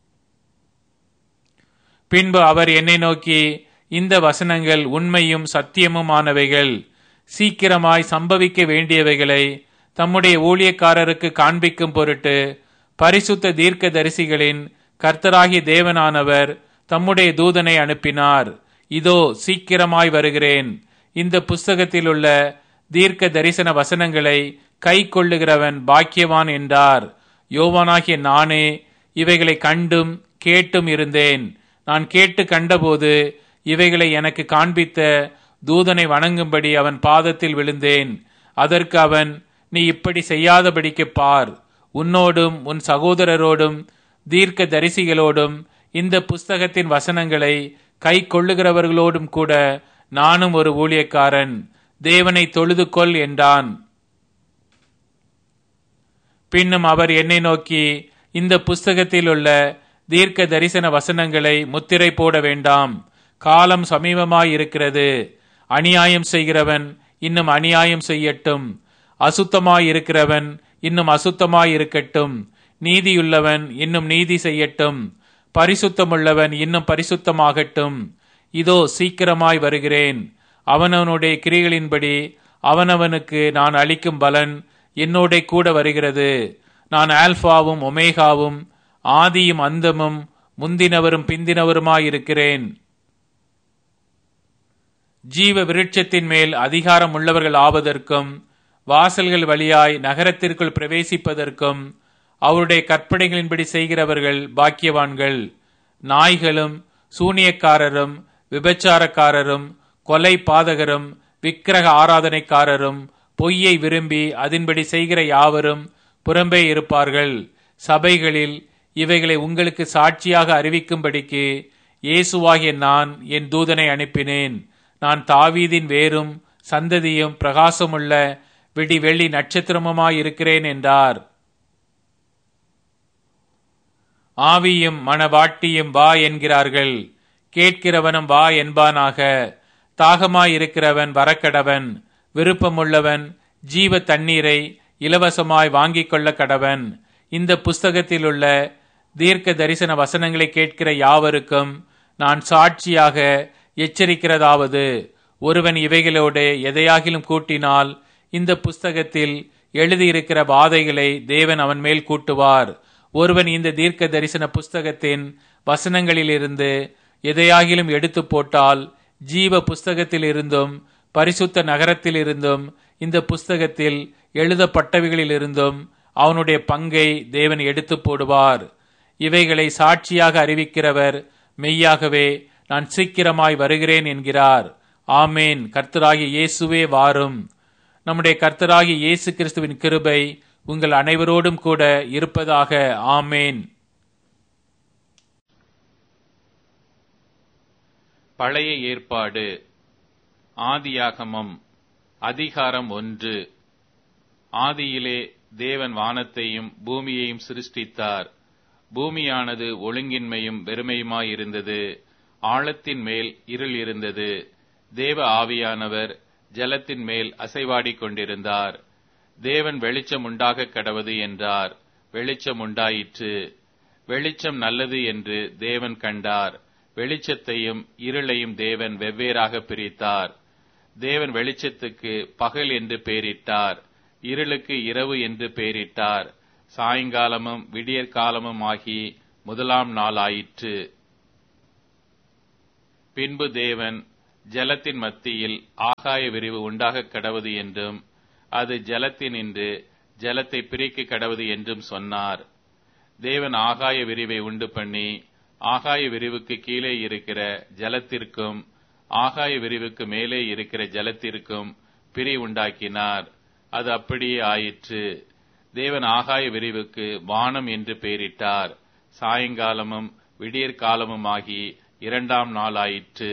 பின்பு அவர் என்னை நோக்கி, இந்த வசனங்கள் உண்மையும் சத்தியமுமானவைகள். சீக்கிரமாய் சம்பவிக்க வேண்டியவைகளை தம்முடைய ஊழியக்காரருக்கு காண்பிக்கும் பொருட்டு பரிசுத்த தீர்க்க தரிசிகளின் கர்த்தராகிய தேவனானவர் தம்முடைய தூதனை அனுப்பினார். இதோ சீக்கிரமாய் வருகிறேன். இந்த புஸ்தகத்தில் உள்ள தீர்க்க தரிசன வசனங்களை கை கொள்ளுகிறவன் பாக்கியவான் என்றார். யோவானாகிய நானே இவைகளை கண்டும் கேட்டும் இருந்தேன். நான் கேட்டு கண்டபோது இவைகளை எனக்கு காண்பித்த தூதனை வணங்கும்படி அவன் பாதத்தில் விழுந்தேன். அதற்கு அவன், நீ இப்படி செய்யாதபடிக்கு பார், உன்னோடும் உன் சகோதரரோடும் தீர்க்க தரிசிகளோடும் இந்த புஸ்தகத்தின் வசனங்களை கை கொள்ளுகிறவர்களோடும் கூட நானும் ஒரு ஊழியக்காரன். தேவனை தொழுது கொள் என்றான். பின்னும் அவர் என்னை நோக்கி, இந்த புஸ்தகத்தில் உள்ள தீர்க்க தரிசன வசனங்களை முத்திரை போட வேண்டாம். காலம் சமீபமாயிருக்கிறது. அநியாயம் செய்கிறவன் இன்னும் அநியாயம் செய்யட்டும். அசுத்தமாயிருக்கிறவன் இன்னும் அசுத்தமாயிருக்கட்டும். நீதியுள்ளவன் இன்னும் நீதி செய்யட்டும். பரிசுத்தமுள்ளவன் இன்னும் பரிசுத்தமாகட்டும். இதோ சீக்கிரமாய் வருகிறேன். அவனவனுடைய கிரிகளின்படி அவனவனுக்கு நான் அளிக்கும் பலன் என்னோட கூட வருகிறது. நான் ஆல்பாவும் ஒமேகாவும் ஆதியும் அந்தமும் முந்தினவரும் பிந்தினவருமாயிருக்கிறேன். ஜீவ விருட்சத்தின் மேல் அதிகாரம் உள்ளவர்கள் ஆவதற்கும் வாசல்கள் வழியாய் நகரத்திற்குள் பிரவேசிப்பதற்கும் அவருடைய கற்பனைகளின்படி செய்கிறவர்கள் பாக்கியவான்கள். நாய்களும் சூனியக்காரரும் விபச்சாரக்காரரும் கொலை பாதகரும் விக்கிரக ஆராதனைக்காரரும் பொய்யை விரும்பி அதன்படி செய்கிற யாவரும் புறம்பே இருப்பார்கள். சபைகளில் இவைகளை உங்களுக்கு சாட்சியாக அறிவிக்கும்படிக்கு இயேசுவாகிய நான் என் தூதனை அனுப்பினேன். நான் தாவீதின் வேரும் சந்ததியும் பிரகாசமுள்ள விடி வெள்ளி நட்சத்திரமுமாயிருக்கிறேன் என்றார். ஆவியும் மணவாட்டியும் வா என்கிறார்கள். கேட்கிறவனும் வா என்பானாக. தாகமாயிருக்கிறவன் வரக்கடவன். விருப்பமுள்ளவன் ஜீவ தண்ணீரை இலவசமாய் வாங்கிக் கொள்ள கடவன். இந்த புஸ்தகத்தில் உள்ள தீர்க்க தரிசன வசனங்களை கேட்கிற யாவருக்கும் நான் சாட்சியாக எச்சரிக்கிறதாவது, ஒருவன் இவைகளோடு எதையாகிலும் கூட்டினால் இந்த புஸ்தகத்தில் எழுதியிருக்கிற வாதைகளை தேவன் அவன் மேல் கூட்டுவார். ஒருவன் இந்த தீர்க்க தரிசன புஸ்தகத்தின் வசனங்களிலிருந்து எதையாகிலும் எடுத்து போட்டால் ஜீவ புஸ்தகத்தில் இருந்தும் பரிசுத்த நகரத்தில் இருந்தும் இந்த புஸ்தகத்தில் எழுதப்பட்டவைகளில் இருந்தும் அவனுடைய பங்கை தேவன் எடுத்து போடுவார். இவைகளை சாட்சியாக அறிவிக்கிறவர் மெய்யாகவே நான் சீக்கிரமாய் வருகிறேன் என்கிறார். ஆமேன். கர்த்தராகிய இயேசுவே வாரும். நம்முடைய கர்த்தராகிய இயேசு கிறிஸ்துவின் கிருபை உங்கள் அனைவரோடும் கூட இருப்பதாக. ஆமேன். பழைய ஏற்பாடு ஆதியாகமம் அதிகாரம் 1. ஆதியிலே தேவன் வானத்தையும் பூமியையும் சிருஷ்டித்தார். பூமியானது ஒழுங்கின்மையும் வெறுமையுமாயிருந்தது. ஆழத்தின் மேல் இருள் இருந்தது. தேவ ஆவியானவர் ஜலத்தின் மேல் அசைவாடிக் கொண்டிருந்தார். தேவன் வெளிச்சம் உண்டாக கடவது என்றார். வெளிச்சம் உண்டாயிற்று. வெளிச்சம் நல்லது என்று தேவன் கண்டார். வெளிச்சத்தையும் இருளையும் தேவன் வெவ்வேறாக பிரித்தார். தேவன் வெளிச்சத்துக்கு பகல் என்று பெயரிட்டார். இருளுக்கு இரவு என்று பெயரிட்டார். சாயங்காலமும் விடியற்காலமும் ஆகி முதலாம் நாள் ஆயிற்று. பின்பு தேவன் ஜலத்தின் மத்தியில் ஆகாய விரிவு உண்டாகக் கடவது என்றும் அது ஜலத்தினின்று ஜலத்தை பிரிக்க கடவது என்றும் சொன்னார். தேவன் ஆகாய விரிவை உண்டு பண்ணி ஆகாய விரிவுக்கு கீழே இருக்கிற ஜலத்திற்கும் ஆகாய விரிவுக்கு மேலே இருக்கிற ஜலத்திற்கும் பிரி உண்டாக்கினார். அது அப்படியே ஆயிற்று. தேவன் ஆகாய விரிவுக்கு வானம் என்று பெயரிட்டார். சாயங்காலமும் விடியற்காலமுமாகி 2ஆம் நாள் ஆயிற்று.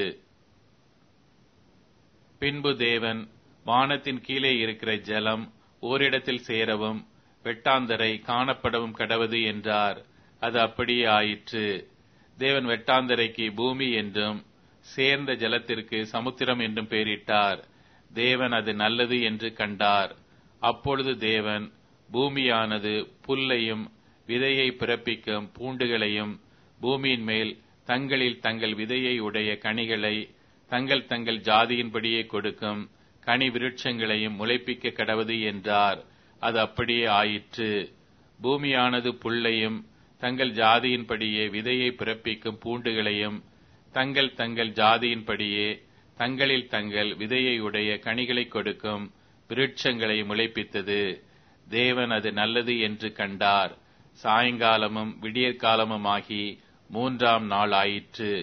பின்பு தேவன் வானத்தின் கீழே இருக்கிற ஜலம் ஓரிடத்தில் சேரவும் வெட்டாந்தரை காணப்படவும் கடவது என்றார். அது அப்படியே ஆயிற்று. தேவன் வெட்டாந்தரைக்கு பூமி என்றும் சேர்ந்த ஜலத்திற்கு சமுத்திரம் என்றும் பெயரிட்டார். தேவன் அது நல்லது என்று கண்டார். அப்பொழுது தேவன் பூமியானது புல்லையும் விதையை பிறப்பிக்கும் பூண்டுகளையும் பூமியின் மேல் தங்களில் தங்கள் விதையை உடைய கனிகளை தங்கள் தங்கள் ஜாதியின்படியே கொடுக்கும் கனி விருட்சங்களையும் முளைப்பிக்க கடவது என்றார். அது அப்படியே ஆயிற்று. பூமியானது புல்லையும் தங்கள் ஜாதியின்படியே விதையை பிறப்பிக்கும் பூண்டுகளையும் தங்கள் தங்கள் ஜாதியின்படியே தங்களில் தங்கள் விதையை உடைய கனிகளை கொடுக்கும் விருட்சங்களை முளைப்பித்தது. தேவன் அது நல்லது என்று கண்டார். சாயங்காலமும் விடியற்காலமுமாகி 3ஆம் நாள் ஆயிற்று.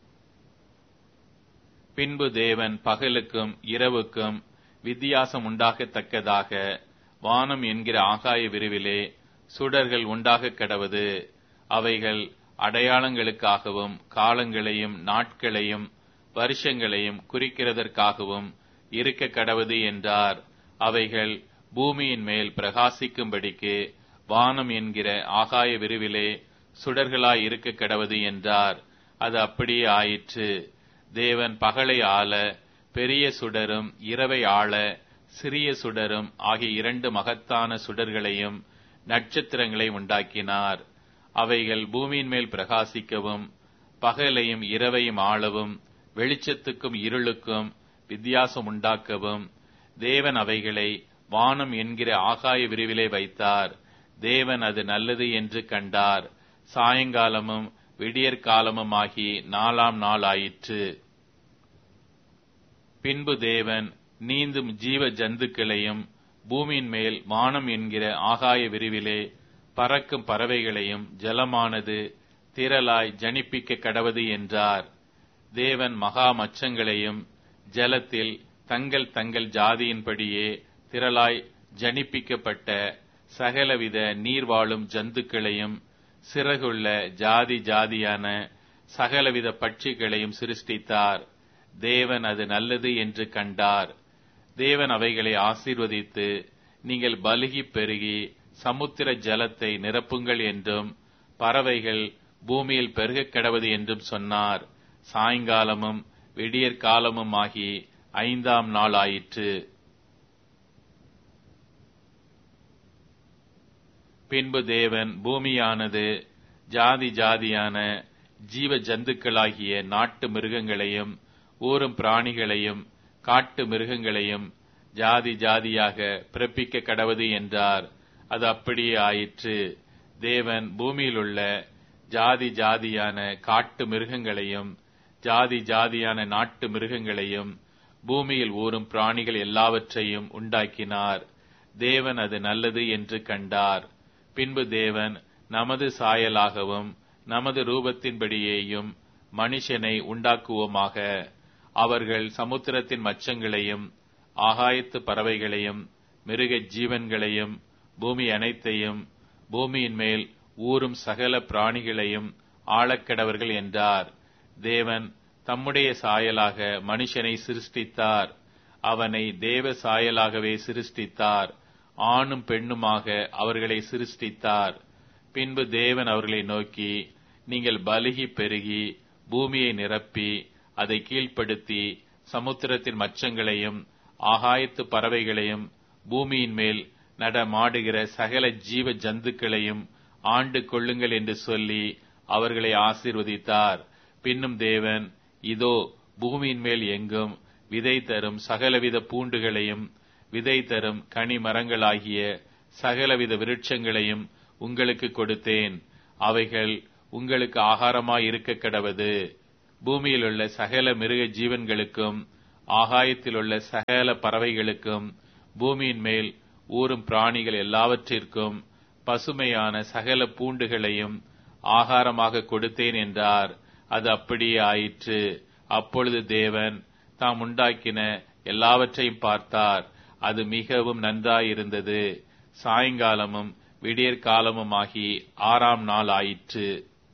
பின்பு தேவன் பகலுக்கும் இரவுக்கும் வித்தியாசம் உண்டாகத்தக்கதாக வானம் என்கிற ஆகாய விரிவிலே சுடர்கள் உண்டாகக் கடவது. அவைகள் அடையாளங்களுக்காகவும் காலங்களையும் நாட்களையும் வருஷங்களையும் குறிக்கிறதற்காகவும் இருக்க கடவது என்றார். அவைகள் பூமியின் மேல் பிரகாசிக்கும்படிக்கு வானம் என்கிற ஆகாய விரிவிலே சுடர்களாய் இருக்க கடவது என்றார். அது அப்படியே ஆயிற்று. தேவன் பகலை ஆள பெரிய சுடரும் இரவை ஆள சிறிய சுடரும் ஆகிய 2 மகத்தான சுடர்களையும் நட்சத்திரங்களை உண்டாக்கினார். அவைகள் பூமியின் மேல் பிரகாசிக்கவும் பகலையும் இரவையும் ஆளவும் வெளிச்சத்துக்கும் இருளுக்கும் வித்தியாசம் உண்டாக்கவும் தேவன் அவைகளை வானம் என்கிற ஆகாய விரிவிலே வைத்தார். தேவன் அது நல்லது என்று கண்டார். சாயங்காலமும் விடியற்காலமுமாகி 4ஆம் நாள் ஆயிற்று. பின்பு தேவன் நீந்தும் ஜீவ ஜந்துக்களையும் பூமியின் மேல் வானம் என்கிற ஆகாய விரிவிலே பறக்கும் பறவைகளையும் ஜலமானது திரளாய் ஜனிப்பிக்க கடவது என்றார். தேவன் மகா மச்சங்களையும் ஜலத்தில் தங்கள் தங்கள் ஜாதியின்படியே திரளாய் ஜனிப்பிக்கப்பட்ட சகலவித நீர்வாழும் ஜந்துக்களையும் சிறகுள்ள ஜாதி ஜாதியான சகலவித பட்சிகளையும் சிருஷ்டித்தார். தேவன் அது நல்லது என்று கண்டார். தேவன் அவைகளை ஆசீர்வதித்து நீங்கள் பலுகி பெருகி சமுத்திர ஜலத்தை நிரப்புங்கள் என்றும் பறவைகள் பூமியில் பெருகக் கடவது என்றும் சொன்னார். சாயங்காலமும் விடியற்காலமும் ஆகி 5ஆம் நாள் ஆயிற்று. பின்பு தேவன் பூமியானது ஜாதி ஜாதியான ஜீவ ஜந்துக்களாகிய நாட்டு மிருகங்களையும் ஊரும் பிராணிகளையும் காட்டு மிருகங்களையும் ஜாதி ஜாதியாக பிறப்பிக்க கடவது என்றார். அது அப்படியே ஆயிற்று. தேவன் பூமியில் உள்ள ஜாதி ஜாதியான காட்டு மிருகங்களையும் ஜாதி ஜாதியான நாட்டு மிருகங்களையும் பூமியில் ஊரும் பிராணிகள் எல்லாவற்றையும் உண்டாக்கினார். தேவன் அது நல்லது என்று கண்டார். பின்பு தேவன் நமது சாயலாகவும் நமது ரூபத்தின்படியேயும் மனுஷனை உண்டாக்குவோமாக. அவர்கள் சமுத்திரத்தின் மச்சங்களையும் ஆகாயத்து பறவைகளையும் மிருக ஜீவன்களையும் பூமி அனைத்தையும் பூமியின் மேல் ஊரும் சகல பிராணிகளையும் ஆளக்கடவர்கள் என்றார். தேவன் தம்முடைய சாயலாக மனுஷனை சிருஷ்டித்தார். அவனை தேவ சாயலாகவே சிருஷ்டித்தார். ஆணும் பெண்ணுமாக அவர்களை சிருஷ்டித்தார். பின்பு தேவன் அவர்களை நோக்கி, நீங்கள் பலுகி பெருகி பூமியை நிரப்பி அதை கீழ்ப்படுத்தி சமுத்திரத்தின் மச்சங்களையும் ஆகாயத்து பறவைகளையும் பூமியின் மேல் நடமாடுகிற சகல ஜீவ ஜந்துக்களையும் ஆண்டு கொள்ளுங்கள் என்று சொல்லி அவர்களை ஆசீர்வதித்தார். பின்னும் தேவன், இதோ பூமியின் மேல் எங்கும் விதை தரும் சகலவித பூண்டுகளையும் விதை தரும் கனி மரங்களாகிய சகலவித விருட்சங்களையும் உங்களுக்கு கொடுத்தேன். அவைகள் உங்களுக்கு ஆகாரமாய் இருக்க கடவது. பூமியில் உள்ள சகல மிருக ஜீவன்களுக்கும் ஆகாயத்தில் உள்ள சகல பறவைகளுக்கும் பூமியின் மேல் ஊரும் பிராணிகள் எல்லாவற்றிற்கும் பசுமையான சகல பூண்டுகளையும் ஆகாரமாக கொடுத்தேன் என்றார். அது அப்படியே ஆயிற்று. அப்பொழுது தேவன் தாம் உண்டாக்கின எல்லாவற்றையும் பார்த்தார். அது மிகவும் நன்றாயிருந்தது. சாயங்காலமும் விடியற்காலமுமாகி 6ஆம் நாள் ஆயிற்று.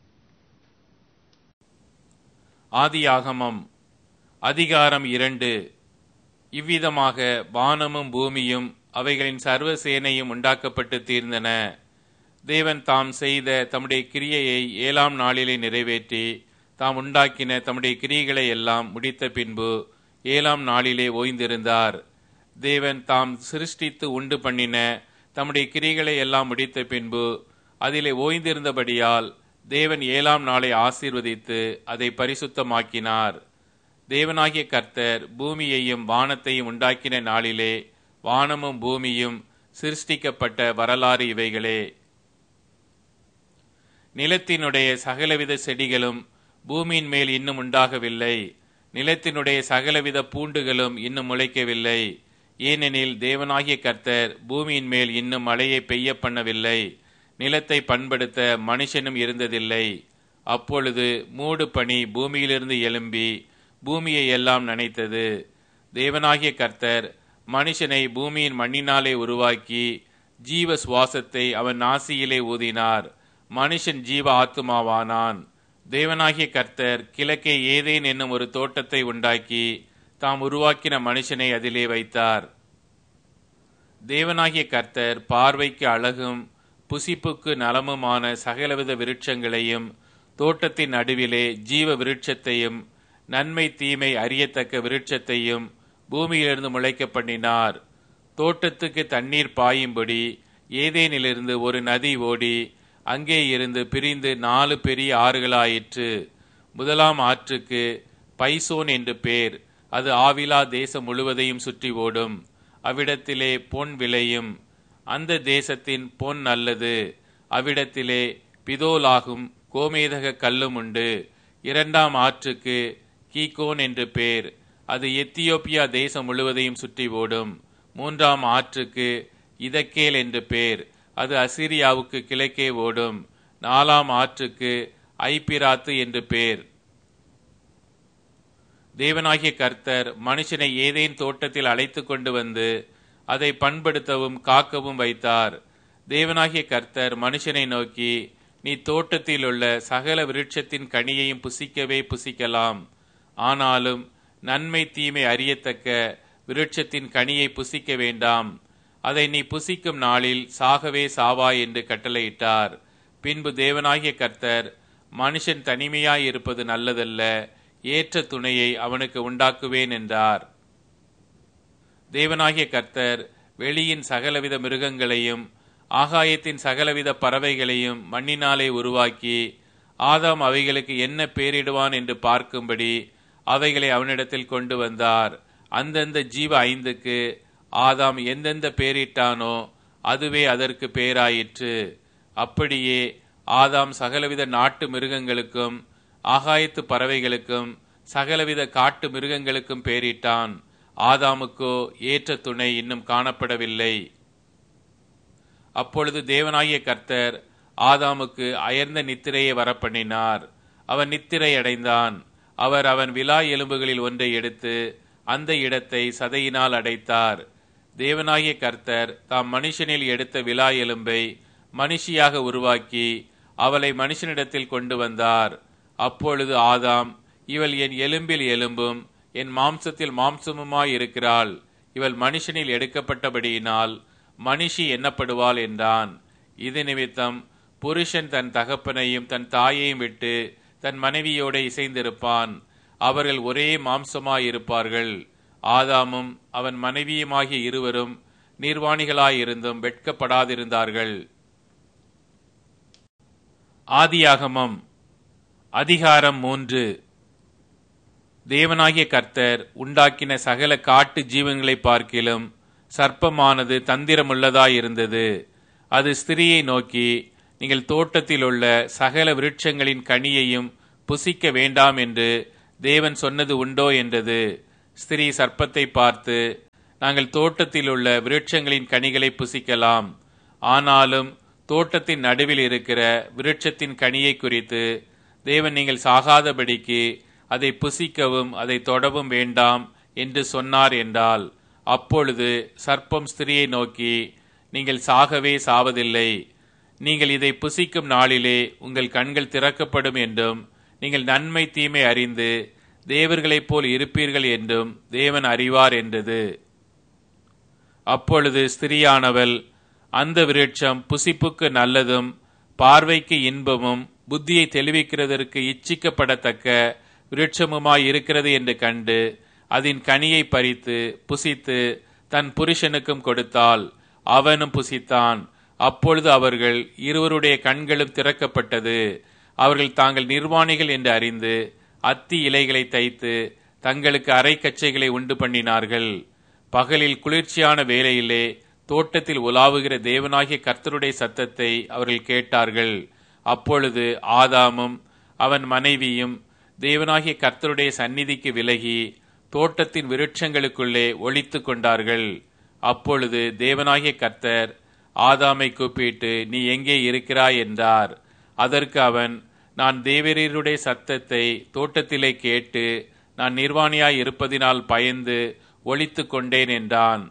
ஆதியாகமம் அதிகாரம் 2. இவ்விதமாக வானமும் பூமியும் அவைகளின் சர்வ சேனையும் உண்டாக்கப்பட்டு தீர்ந்தன. தேவன் தாம் செய்த தம்முடைய கிரியையை 7ஆம் நாளிலே நிறைவேற்றி தாம் உண்டாக்கின தம்முடைய கிரியைகளை எல்லாம் முடித்த பின்பு 7ஆம் நாளிலே ஓய்ந்திருந்தார். தேவன் தாம் சிருஷ்டித்து உண்டு பண்ணின தம்முடைய கிரியைகளை எல்லாம் முடித்த பின்பு அதிலே ஓய்ந்திருந்தபடியால் தேவன் 7ஆம் நாளை ஆசீர்வதித்து அதை பரிசுத்தமாக்கினார். தேவனாகிய கர்த்தர் பூமியையும் வானத்தையும் உண்டாக்கின நாளிலே வானமும் பூமியும் சிருஷ்டிக்கப்பட்ட வரலாறு இவைகளே. நிலத்தினுடைய சகலவித செடிகளும் பூமியின் மேல் இன்னும் உண்டாகவில்லை. நிலத்தினுடைய சகலவித பூண்டுகளும் இன்னும் முளைக்கவில்லை. ஏனெனில் தேவனாகிய கர்த்தர் பூமியின் மேல் இன்னும் மழையை பெய்ய பண்ணவில்லை. நிலத்தை பண்படுத்த மனுஷனும் இருந்ததில்லை. அப்பொழுது மூடு பனி பூமியிலிருந்து எழும்பி பூமியை எல்லாம் நனைத்தது. தேவனாகிய கர்த்தர் மனுஷனை பூமியின் மண்ணினாலே உருவாக்கி ஜீவ சுவாசத்தை அவன் நாசியிலே ஊதினார். மனுஷன் ஜீவ ஆத்துமாவானான். தேவனாகிய கர்த்தர் கிழக்கே ஏதேன் என்னும் ஒரு தோட்டத்தை உண்டாக்கி தாம் உருவாக்கின மனுஷனை அதிலே வைத்தார். தேவனாகிய கர்த்தர் பார்வைக்கு அழகும் புசிப்புக்கு நலமுமான சகலவித விருட்சங்களையும் தோட்டத்தின் நடுவிலே ஜீவ விருட்சத்தையும் நன்மை தீமை அறியத்தக்க விருட்சத்தையும் பூமியிலிருந்து முளைக்க பண்ணினார். தோட்டத்துக்கு தண்ணீர் பாயும்படி ஏதேனிலிருந்து ஒரு நதி ஓடி அங்கே இருந்து பிரிந்து 4 பெரிய ஆறுகளாயிற்று. முதலாம் ஆற்றுக்கு பைசோன் என்று பேர். அது ஆவிலா தேசம் முழுவதையும் சுற்றி ஓடும். அவ்விடத்திலே பொன் விளையும். அந்த தேசத்தின் பொன் நல்லது. அவ்விடத்திலே பிதோலாகும் கோமேதக கல்லும் உண்டு. 2ஆம் ஆற்றுக்கு கீகோன் என்று பேர். அது எத்தியோப்பியா தேசம் முழுவதையும் சுற்றி ஓடும். 3ஆம் ஆற்றுக்கு இதக்கேல் என்று பேர். அது அசிரியாவுக்கு கிழக்கே ஓடும். 4ஆம் ஆற்றுக்கு ஐபிராத்து என்று பேர். தேவனாகிய கர்த்தர் மனுஷனை ஏதேன் தோட்டத்தில் அழைத்து கொண்டு வந்து அதை பண்படுத்தவும் காக்கவும் வைத்தார். தேவனாகிய கர்த்தர் மனுஷனை நோக்கி, நீ தோட்டத்தில் உள்ள சகல விருட்சத்தின் கனியையும் புசிக்கவே புசிக்கலாம். ஆனாலும் நன்மை தீமை அறியத்தக்க விருட்சத்தின் கனியை புசிக்க வேண்டாம். அதை நீ புசிக்கும் நாளில் சாகவே சாவாய் என்று கட்டளையிட்டார். பின்பு தேவனாகிய கர்த்தர் மனுஷன் தனிமையாயிருப்பது நல்லதல்ல, ஏற்ற துணையை அவனுக்கு உண்டாக்குவேன் என்றார். தேவனாகிய கர்த்தர் வெளியின் சகலவித மிருகங்களையும் ஆகாயத்தின் சகலவித பறவைகளையும் மண்ணினாலே உருவாக்கி ஆதாம் அவைகளுக்கு என்ன பேரிடுவான் என்று பார்க்கும்படி அவைகளை அவனிடத்தில் கொண்டு வந்தார். அந்தந்த ஜீவ 5க்கு ஆதாம் எந்தெந்த பேரிட்டானோ அதுவே அதற்கு பேராயிற்று. அப்படியே ஆதாம் சகலவித நாட்டு மிருகங்களுக்கும் ஆகாயத்து பறவைகளுக்கும் சகலவித காட்டு மிருகங்களுக்கும் பேரிட்டான். ஆதாமுக்கோ ஏற்ற துணை இன்னும் காணப்படவில்லை. அப்பொழுது தேவனாகிய கர்த்தர் ஆதாமுக்கு அயர்ந்த நித்திரையை வரப்பண்ணினார். அவன் நித்திரை அடைந்தான். அவர் அவன் விலா எலும்புகளில் ஒன்றை எடுத்து அந்த இடத்தை சதையினால் அடைத்தார். தேவனாகிய கர்த்தர் தாம் மனுஷனில் எடுத்த விலா எலும்பை மனுஷியாக உருவாக்கி அவளை மனுஷனிடத்தில் கொண்டு வந்தார். அப்பொழுது ஆதாம், இவள் என் எலும்பில் எலும்பும் என் மாம்சத்தில் மாம்சமுமாயிருக்கிறாள். இவள் மனுஷனில் எடுக்கப்பட்டபடியினால் மனுஷி எண்ணப்படுவாள் என்றான். இது நிமித்தம் புருஷன் தன் தகப்பனையும் தன் தாயையும் விட்டு தன் மனைவியோட இசைந்திருப்பான். அவர்கள் ஒரே மாம்சமாயிருப்பார்கள். ஆதாமும் அவன் மனைவியுமாகிய இருவரும் நிர்வாணிகளாயிருந்தும் வெட்கப்படாதிருந்தார்கள். ஆதியாகமம் அதிகாரம் 3. தேவனாகிய கர்த்தர் உண்டாக்கின சகல காட்டு ஜீவன்களை பார்க்கிலும் சர்ப்பமானது தந்திரமுள்ளதாயிருந்தது. அது ஸ்திரியை நோக்கி, நீங்கள் தோட்டத்தில் உள்ள சகல விருட்சங்களின் கனியையும் புசிக்க வேண்டாம் என்று தேவன் சொன்னது உண்டோ என்றது. ஸ்திரீ சர்ப்பத்தை பார்த்து, நாங்கள் தோட்டத்தில் உள்ள விருட்சங்களின் கனிகளை புசிக்கலாம், ஆனாலும் தோட்டத்தின் நடுவில் இருக்கிற விருட்சத்தின் கனியை குறித்து தேவன் நீங்கள் சாகாதபடிக்கு அதை புசிக்கவும் அதை தொடவும் வேண்டாம் என்று சொன்னார் என்றால், அப்பொழுது சர்ப்பம் ஸ்திரியை நோக்கி, நீங்கள் சாகவே சாவதில்லை, நீங்கள் இதை புசிக்கும் நாளிலே உங்கள் கண்கள் திறக்கப்படும் என்றும் நீங்கள் நன்மை தீமை அறிந்து தேவர்களைப் போல் இருப்பீர்கள் என்றும் தேவன் அறிவார் என்றது. அப்பொழுது ஸ்திரியானவள், அந்த விருட்சம் புசிப்புக்கு நல்லதும் பார்வைக்கு இன்பமும் புத்தியை தெளிவிக்கிறதற்கு இச்சிக்கப்படத்தக்க விருட்சமுமாய் இருக்கிறது என்று கண்டு அதன் கனியை பறித்து புசித்து தன் புருஷனுக்கும் கொடுத்தாள். அவனும் புசித்தான். அப்பொழுது அவர்கள் இருவருடைய கண்களும் திறக்கப்பட்டது. அவர்கள் தாங்கள் நிர்வாணிகள் என்று அறிந்து அத்தி இலைகளை தைத்து தங்களுக்கு அரைக்கச்சைகளை உண்டு பண்ணினார்கள். பகலில் குளிர்ச்சியான வேளையிலே தோட்டத்தில் உலாவுகிற தேவனாகிய கர்த்தருடைய சத்தத்தை அவர்கள் கேட்டார்கள். அப்பொழுது ஆதாமும் அவன் மனைவியும் தேவனாகிய கர்த்தருடைய சந்நிதிக்கு விலகி தோட்டத்தின் விருட்சங்களுக்குள்ளே ஒளித்து கொண்டார்கள். அப்பொழுது தேவனாகிய கர்த்தர் ஆதாமை கூப்பிட்டு, நீ எங்கே இருக்கிறாய் என்றார். அதற்கு அவன், நான் தேவரீருடைய சத்தத்தை தோட்டத்திலே கேட்டு நான் நிர்வாணியாய் இருப்பதினால் பயந்து ஒளித்து கொண்டேன் என்றான்.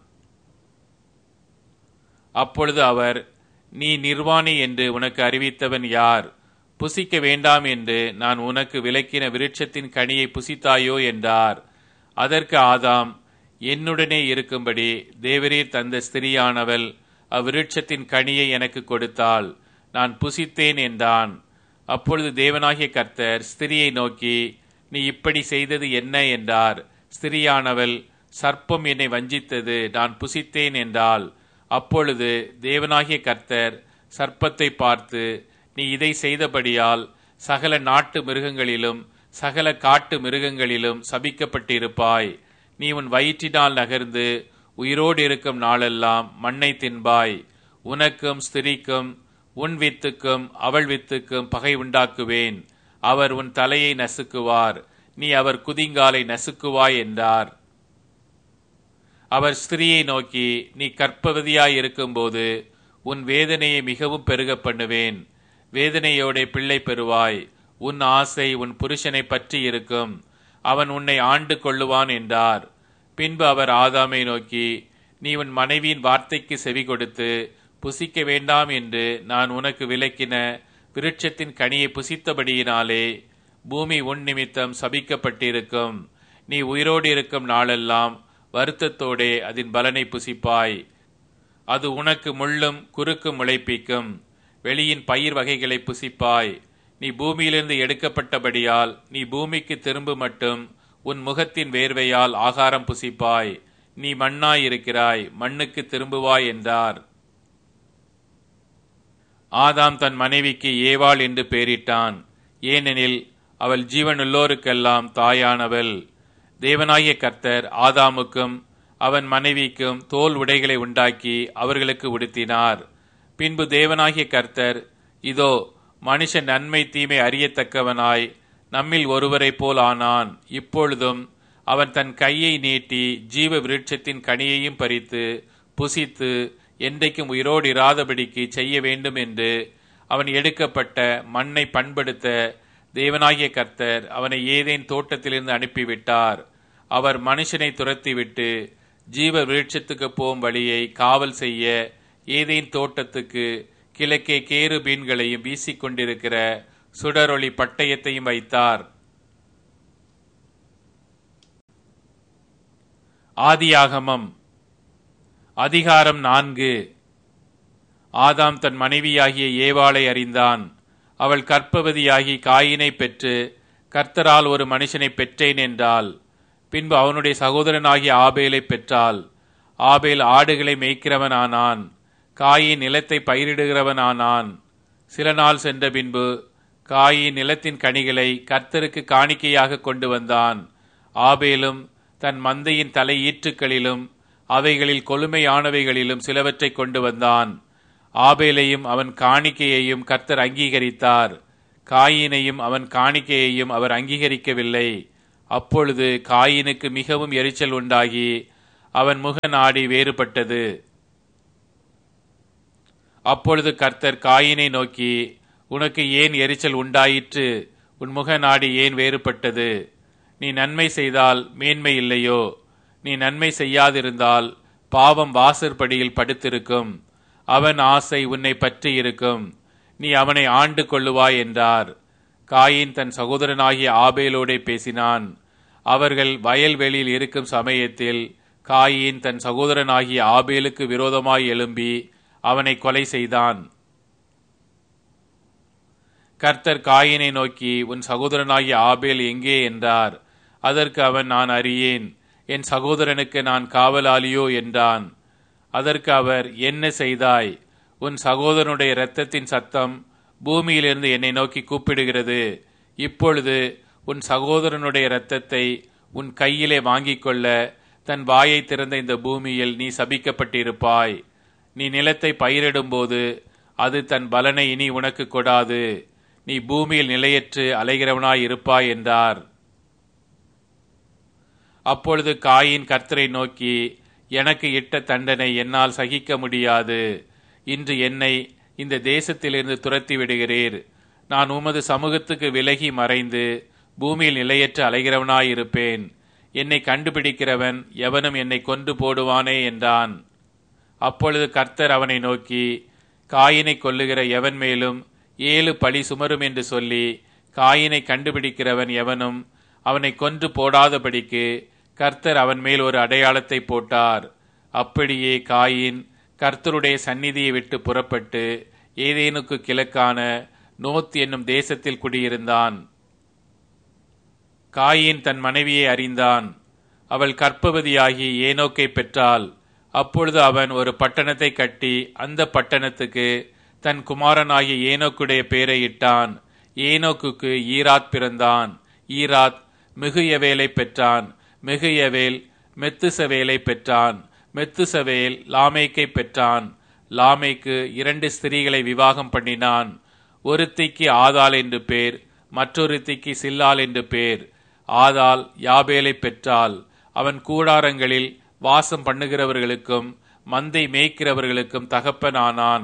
அப்பொழுது அவர், நீ நிர்வாணி என்று உனக்கு அறிவித்தவன் யார்? புசிக்க வேண்டாம் என்று நான் உனக்கு விலக்கின விருட்சத்தின் கனியை புசித்தாயோ என்றார். அதற்கு ஆதாம், என்னுடனே இருக்கும்படி தேவரீர் தந்த ஸ்திரியானவள் அவ்விருட்சத்தின் கனியை எனக்கு கொடுத்தாள், நான் புசித்தேன் என்றான். அப்பொழுது தேவனாகிய கர்த்தர் ஸ்திரியை நோக்கி, நீ இப்படி செய்தது என்ன என்றார். ஸ்திரியானவள், சர்ப்பம் என்னை வஞ்சித்தது, நான் புசித்தேன் என்றாள். அப்பொழுது தேவனாகிய கர்த்தர் சர்ப்பத்தை பார்த்து, நீ இதை செய்தபடியால் சகல நாட்டு மிருகங்களிலும் சகல காட்டு மிருகங்களிலும் சபிக்கப்பட்டிருப்பாய். நீ உன் வயிற்றினால் நகர்ந்து உயிரோடு இருக்கும் நாளெல்லாம் மண்ணை தின்பாய். உனக்கும் ஸ்திரீக்கும் உன் வித்துக்கும் அவள் வித்துக்கும் பகை உண்டாக்குவேன். அவர் உன் தலையை நசுக்குவார், நீ அவர் குதிங்காலை நசுக்குவாய் என்றார். அவர் ஸ்திரியை நோக்கி, நீ கர்ப்பவதியாய் இருக்கும்போது உன் வேதனையை மிகவும் பெருக பண்ணுவேன். வேதனையோட பிள்ளை பெறுவாய். உன் ஆசை உன் புருஷனை பற்றி இருக்கும், அவன் உன்னை ஆண்டு கொள்ளுவான் என்றார். பின்பு அவர் ஆதாமை நோக்கி, நீ உன் மனைவியின் வார்த்தைக்கு செவி கொடுத்து புசிக்க வேண்டாம் என்று நான் உனக்கு விலக்கின விருட்சத்தின் கனியை புசித்தபடியினாலே பூமி உன் நிமித்தம் சபிக்கப்பட்டிருக்கும். நீ உயிரோடு இருக்கும் நாளெல்லாம் வருத்தத்தோடே அதன் பலனை புசிப்பாய். அது உனக்கு முள்ளும் குறுக்கும் முளைப்பிக்கும். வெளியின் பயிர் வகைகளை புசிப்பாய். நீ பூமியிலிருந்து எடுக்கப்பட்டபடியால் நீ பூமிக்கு திரும்ப மட்டும் உன் முகத்தின் வேர்வையால் ஆகாரம் புசிப்பாய். நீ மண்ணாயிருக்கிறாய், மண்ணுக்கு திரும்புவாய் என்றார். ஆதாம் தன் மனைவிக்கு ஏவாள் என்று பெயரிட்டான். ஏனெனில் அவள் ஜீவனுள்ளோருக்கெல்லாம் தாயானவள். தேவனாகிய கர்த்தர் ஆதாமுக்கும் அவன் மனைவிக்கும் தோல் உடைகளை உண்டாக்கி அவர்களுக்கு உடுத்தினார். பின்பு தேவனாகிய கர்த்தர், இதோ மனுஷன் நன்மை தீமை அறியத்தக்கவனாய் நம்மில் ஒருவரை போல் ஆனான். இப்பொழுதும் அவன் தன் கையை நீட்டி ஜீவ விருட்சத்தின் கனியையும் பறித்து புசித்து என்றைக்கும் உயிரோடு இராதபடிக்கு செய்ய வேண்டும் என்று அவன் எடுக்கப்பட்ட மண்ணை பண்படுத்த தேவனாகிய கர்த்தர் அவனை ஏதேன் தோட்டத்திலிருந்து அனுப்பிவிட்டார். அவர் மனுஷனை துரத்திவிட்டு ஜீவ விருட்சத்துக்கு போகும் வழியை காவல் செய்ய ஏதேன் தோட்டத்துக்கு கிழக்கே கேருபீன்களையும் வீசிக்கொண்டிருக்கிற சுடரொளி பட்டயத்தையும் வைத்தார். ஆதியாகமம் அதிகாரம் 4. ஆதாம் தன் மனைவியாகிய ஏவாளை அறிந்தான். அவள் கர்ப்பவதியாகி காயினை பெற்று கர்த்தரால் ஒரு மனுஷனை பெற்றேன் என்றாள். பின்பு அவனுடைய சகோதரனாகிய ஆபேலை பெற்றாள். ஆபேல் ஆடுகளை மேய்க்கிறவனானான். காயின் நிலத்தை பயிரிடுகிறவனானான். சில நாள் சென்ற பின்பு காயின் நிலத்தின் கனிகளை கர்த்தருக்கு காணிக்கையாக கொண்டு வந்தான். ஆபேலும் தன் மந்தையின் தலை ஈற்றுக்களிலும் அவைகளில் கொழுமையானவைகளிலும் சிலவற்றை கொண்டு வந்தான். ஆபேலையும் அவன் காணிக்கையையும் கர்த்தர் அங்கீகரித்தார். காயினையும் அவன் காணிக்கையையும் அவர் அங்கீகரிக்கவில்லை. அப்பொழுது காயினுக்கு மிகவும் எரிச்சல் உண்டாகி அவன் முக நாடி வேறுபட்டது. அப்பொழுது கர்த்தர் காயினை நோக்கி, உனக்கு ஏன் எரிச்சல் உண்டாயிற்று? உன் முக நாடி ஏன் வேறுபட்டது? நீ நன்மை செய்தால் மேன்மை இல்லையோ? நீ நன்மை செய்யாதிருந்தால் பாவம் வாசற்படியில் படுத்திருக்கும். அவன் ஆசை உன்னை பற்றி இருக்கும். நீ அவனை ஆண்டு கொள்ளுவாய் என்றார். காயின் தன் சகோதரனாகிய ஆபேலோடே பேசினான். அவர்கள் வயல்வெளியில் இருக்கும் சமயத்தில் காயின் தன் சகோதரனாகிய ஆபேலுக்கு விரோதமாய் எழும்பி அவனை கொலை செய்தான். கர்த்தர் காயினை நோக்கி, உன் சகோதரனாகிய ஆபேல் எங்கே என்றார். அதற்கு அவன், நான் அறியேன், என் சகோதரனுக்கு நான் காவலாளியோ என்றான். அதற்கு அவர், என்ன செய்தாய்? உன் சகோதரனுடைய இரத்தத்தின் சத்தம் பூமியிலிருந்து என்னை நோக்கி கூப்பிடுகிறது. இப்பொழுது உன் சகோதரனுடைய இரத்தத்தை உன் கையிலே வாங்கிக் கொள்ள தன் வாயை திறந்த இந்த பூமியில் நீ சபிக்கப்பட்டிருப்பாய். நீ நிலத்தை பயிரிடும்போது அது தன் பலனை இனி உனக்கு கொடாது. நீ பூமியில் நிலையற்று அலைகிறவனாய் இருப்பாய் என்றார். அப்பொழுது காயின் கர்த்தரை நோக்கி, எனக்கு இட்ட தண்டனை என்னால் சகிக்க முடியாது. இன்று என்னை இந்த தேசத்திலிருந்து துரத்தி விடுகிறீர். நான் உமது சமூகத்துக்கு விலகி மறைந்து பூமியில் நிலையற்று அலைகிறவனாயிருப்பேன். என்னை கண்டுபிடிக்கிறவன் எவனும் என்னை கொன்று போடுவானே என்றான். அப்பொழுது கர்த்தர் அவனை நோக்கி, காயினை கொல்லுகிற எவன் மேலும் 7 பழி சுமரும் என்று சொல்லி, காயினை கண்டுபிடிக்கிறவன் எவனும் அவனை கொன்று போடாதபடிக்கு கர்த்தர் அவன் மேல் ஒரு அடையாளத்தை போட்டார். அப்படியே காயின் கர்த்தருடைய சந்நிதியை விட்டு புறப்பட்டு ஏதேனுக்கு கிழக்கான நோத் என்னும் தேசத்தில் குடியிருந்தான். காயின் தன் மனைவியை அறிந்தான். அவள் கர்ப்பவதியாகி ஏனோக்கை பெற்றாள். அப்பொழுது அவன் ஒரு பட்டணத்தை கட்டி அந்த பட்டணத்துக்கு தன் குமாரனாகிய ஏனோக்குடைய பெயரை இட்டான். ஏனோக்குக்கு ஈராத் பிறந்தான். ஈராத் மிகுயவேலை பெற்றான். மிகுயவேல் மெத்துசவேலை பெற்றான். மெத்துசவேல் லாமேக்கை பெற்றான். லாமேக்கு 2 ஸ்திரீகளை விவாகம் பண்ணினான். ஒருத்திக்கு ஆதாள் என்று பேர், மற்றொருத்திக்கு சில்லாள் என்று பேர். ஆதாள் யாபேலை பெற்றாள். அவன் கூடாரங்களில் வாசம் பண்ணுகிறவர்களுக்கும் மந்தை மேய்க்கிறவர்களுக்கும் தகப்பனானான்.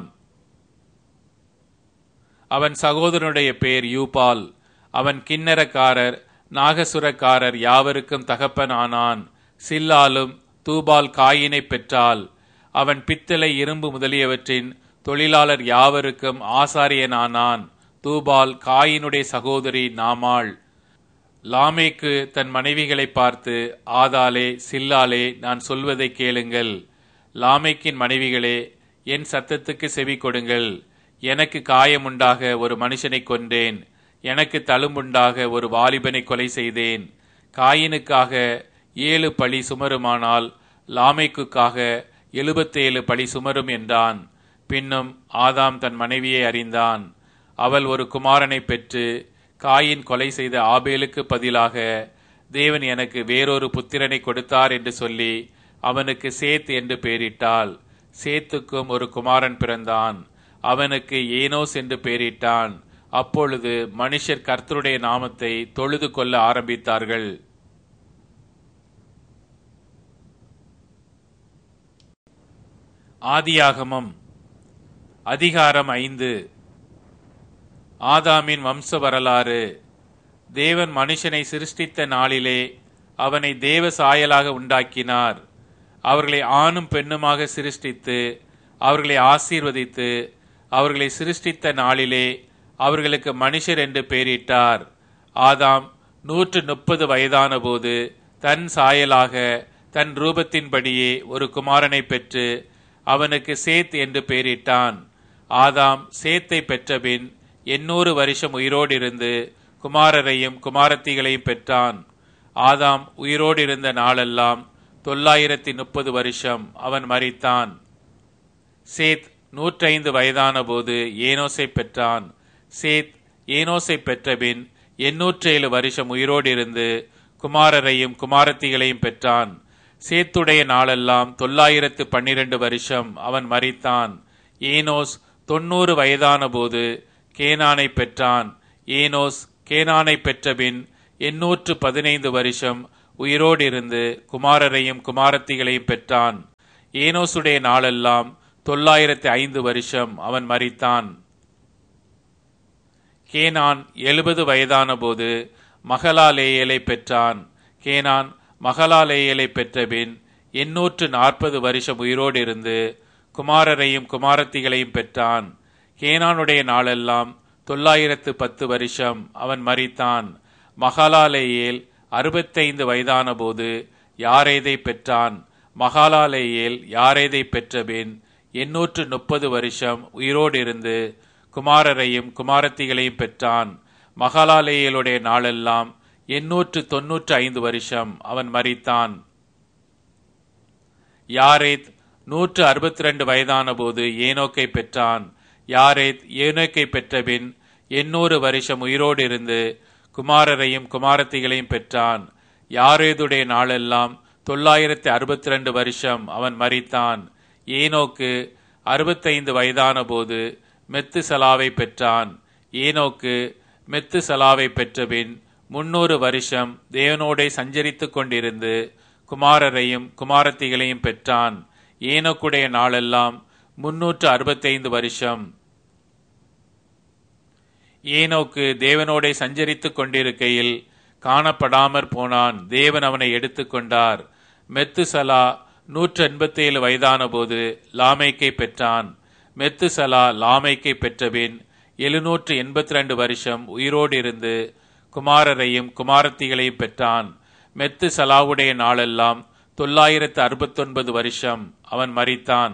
அவன் சகோதரனுடைய பேர் யூபால். அவன் கிண்ணரக்காரர் நாகசுரக்காரர் யாவருக்கும் தகப்பனானான். சில்லாலும் தூபால் காயினை பெற்றாள். அவன் பித்தளை இரும்பு முதலியவற்றின் தொழிலாளர் யாவருக்கும் ஆசாரியனானான். தூபால் காயினுடைய சகோதரி நாமாள். லாமேக்கு தன் மனைவிகளை பார்த்து, ஆதாளே சில்லாலே, நான் சொல்வதை கேளுங்கள். லாமேக்கின் மனைவிகளே, என் சத்தத்துக்கு செவி கொடுங்கள். எனக்கு காயமுண்டாக ஒரு மனுஷனை கொன்றேன். எனக்கு தழும்புண்டாக ஒரு வாலிபனை கொலை செய்தேன். காயினுக்காக 7 பழி சுமருமானால் லாமேக்குக்காக 77 பழி சுமரும் என்றான். பின்னும் ஆதாம் தன் மனைவியை அறிந்தான். அவள் ஒரு குமாரனை பெற்று, காயின் கொலை செய்த ஆபேலுக்கு பதிலாக தேவன் எனக்கு வேறொரு புத்திரனை கொடுத்தார் என்று சொல்லி அவனுக்கு சேத் என்று பெயரிட்டாள். சேத்துக்கும் ஒரு குமாரன் பிறந்தான். அவனுக்கு ஏனோஸ் என்று பெயரிட்டான். அப்பொழுது மனுஷர் கர்த்தருடைய நாமத்தை தொழுது கொள்ள ஆரம்பித்தார்கள். ஆதியாகமம் அதிகாரம் 5. ஆதாமின் வம்ச வரலாறு. தேவன் மனுஷனை சிருஷ்டித்த நாளிலே அவனை தேவ சாயலாக உண்டாக்கினார். அவர்களை ஆணும் பெண்ணுமாக சிருஷ்டித்து அவர்களை ஆசீர்வதித்து அவர்களை சிருஷ்டித்த நாளிலே அவர்களுக்கு மனுஷர் என்று பெயரிட்டார். ஆதாம் 130 வயதான போது தன் சாயலாக தன் ரூபத்தின்படியே ஒரு குமாரனை பெற்று அவனுக்கு சேத் என்று பெயரிட்டான். ஆதாம் சேத்தை பெற்றபின் 800 வருஷம் உயிரோடு இருந்து குமாரரையும் குமாரத்திகளையும் பெற்றான். ஆதாம் உயிரோடு இருந்த நாளெல்லாம் 930 வருஷம். அவன் மரித்தான். சேத் 105 வயதான போது ஏனோசை பெற்றான். சேத் ஏனோசை பெற்றபின் 807 வருஷம் உயிரோடு இருந்து குமாரரையும் குமாரத்திகளையும் பெற்றான். சேத்துடைய நாளெல்லாம் 912 வருஷம். அவன் மரித்தான். ஏனோஸ் 90 வயதான போது கேனானை பெற்றான். ஏனோஸ் கேனானை பெற்றபின் 815 வருஷம் உயிரோடு இருந்து குமாரரையும் குமாரத்திகளையும் பெற்றான். ஏனோசுடைய நாளெல்லாம் 905 வருஷம் அவன் மரித்தான். கேனான் 70 வயதான போது மகலாலேயலை பெற்றான். கேனான் மகலாலேயலை பெற்றபின் 840 வருஷம் உயிரோடு இருந்து குமாரரையும் குமாரத்திகளையும் பெற்றான். கேனானுடைய நாளெல்லாம் 910 வருஷம் அவன் மரித்தான். மகலாலேயேல் 65 வயதான போது யாரேதை பெற்றான். மகலாலேயேல் யாரேதை பெற்றபின் 830 வருஷம் உயிரோடு இருந்து குமாரரையும் குமாரத்திகளையும் பெற்றான். மகலாலேயலுடைய நாளெல்லாம் 895 வருஷம் அவன் மரித்தான். யாரேத் 162 வயதான போது ஏனோக்கை பெற்றான். யாரேத் ஏனோக்கை பெற்றபின் 800 வருஷம் உயிரோடு இருந்து குமாரரையும் குமாரத்திகளையும் பெற்றான். யாரேதுடைய நாளெல்லாம் 962 வருஷம் அவன் மரித்தான். ஏனோக்கு 65 வயதான போது மெத்துசலாவை பெற்றான். ஏனோக்கு மெத்துசலாவை பெற்றபின் 300 வருஷம் தேவனோடே சஞ்சரித்துக் கொண்டிருந்து குமாரரையும் குமாரத்திகளையும் பெற்றான். ஏனோக்குடைய நாளெல்லாம் 365 வருஷம். ஏனோக்கு தேவனோடே சஞ்சரித்துக் கொண்டிருக்கையில் காணப்படாமற் போனான். தேவன் அவனை எடுத்துக்கொண்டார். மெத்துசலா 187 வயதான போது லாமேக்கை பெற்றான். மெத்துசலா லாமேக்கை பெற்றபின் 782 வருஷம் உயிரோடு இருந்து குமாரரையும் குமாரத்திகளையும் பெற்றான். மெத்துசலாவுடைய நாளெல்லாம் 969 வருஷம் அவன் மரித்தான்.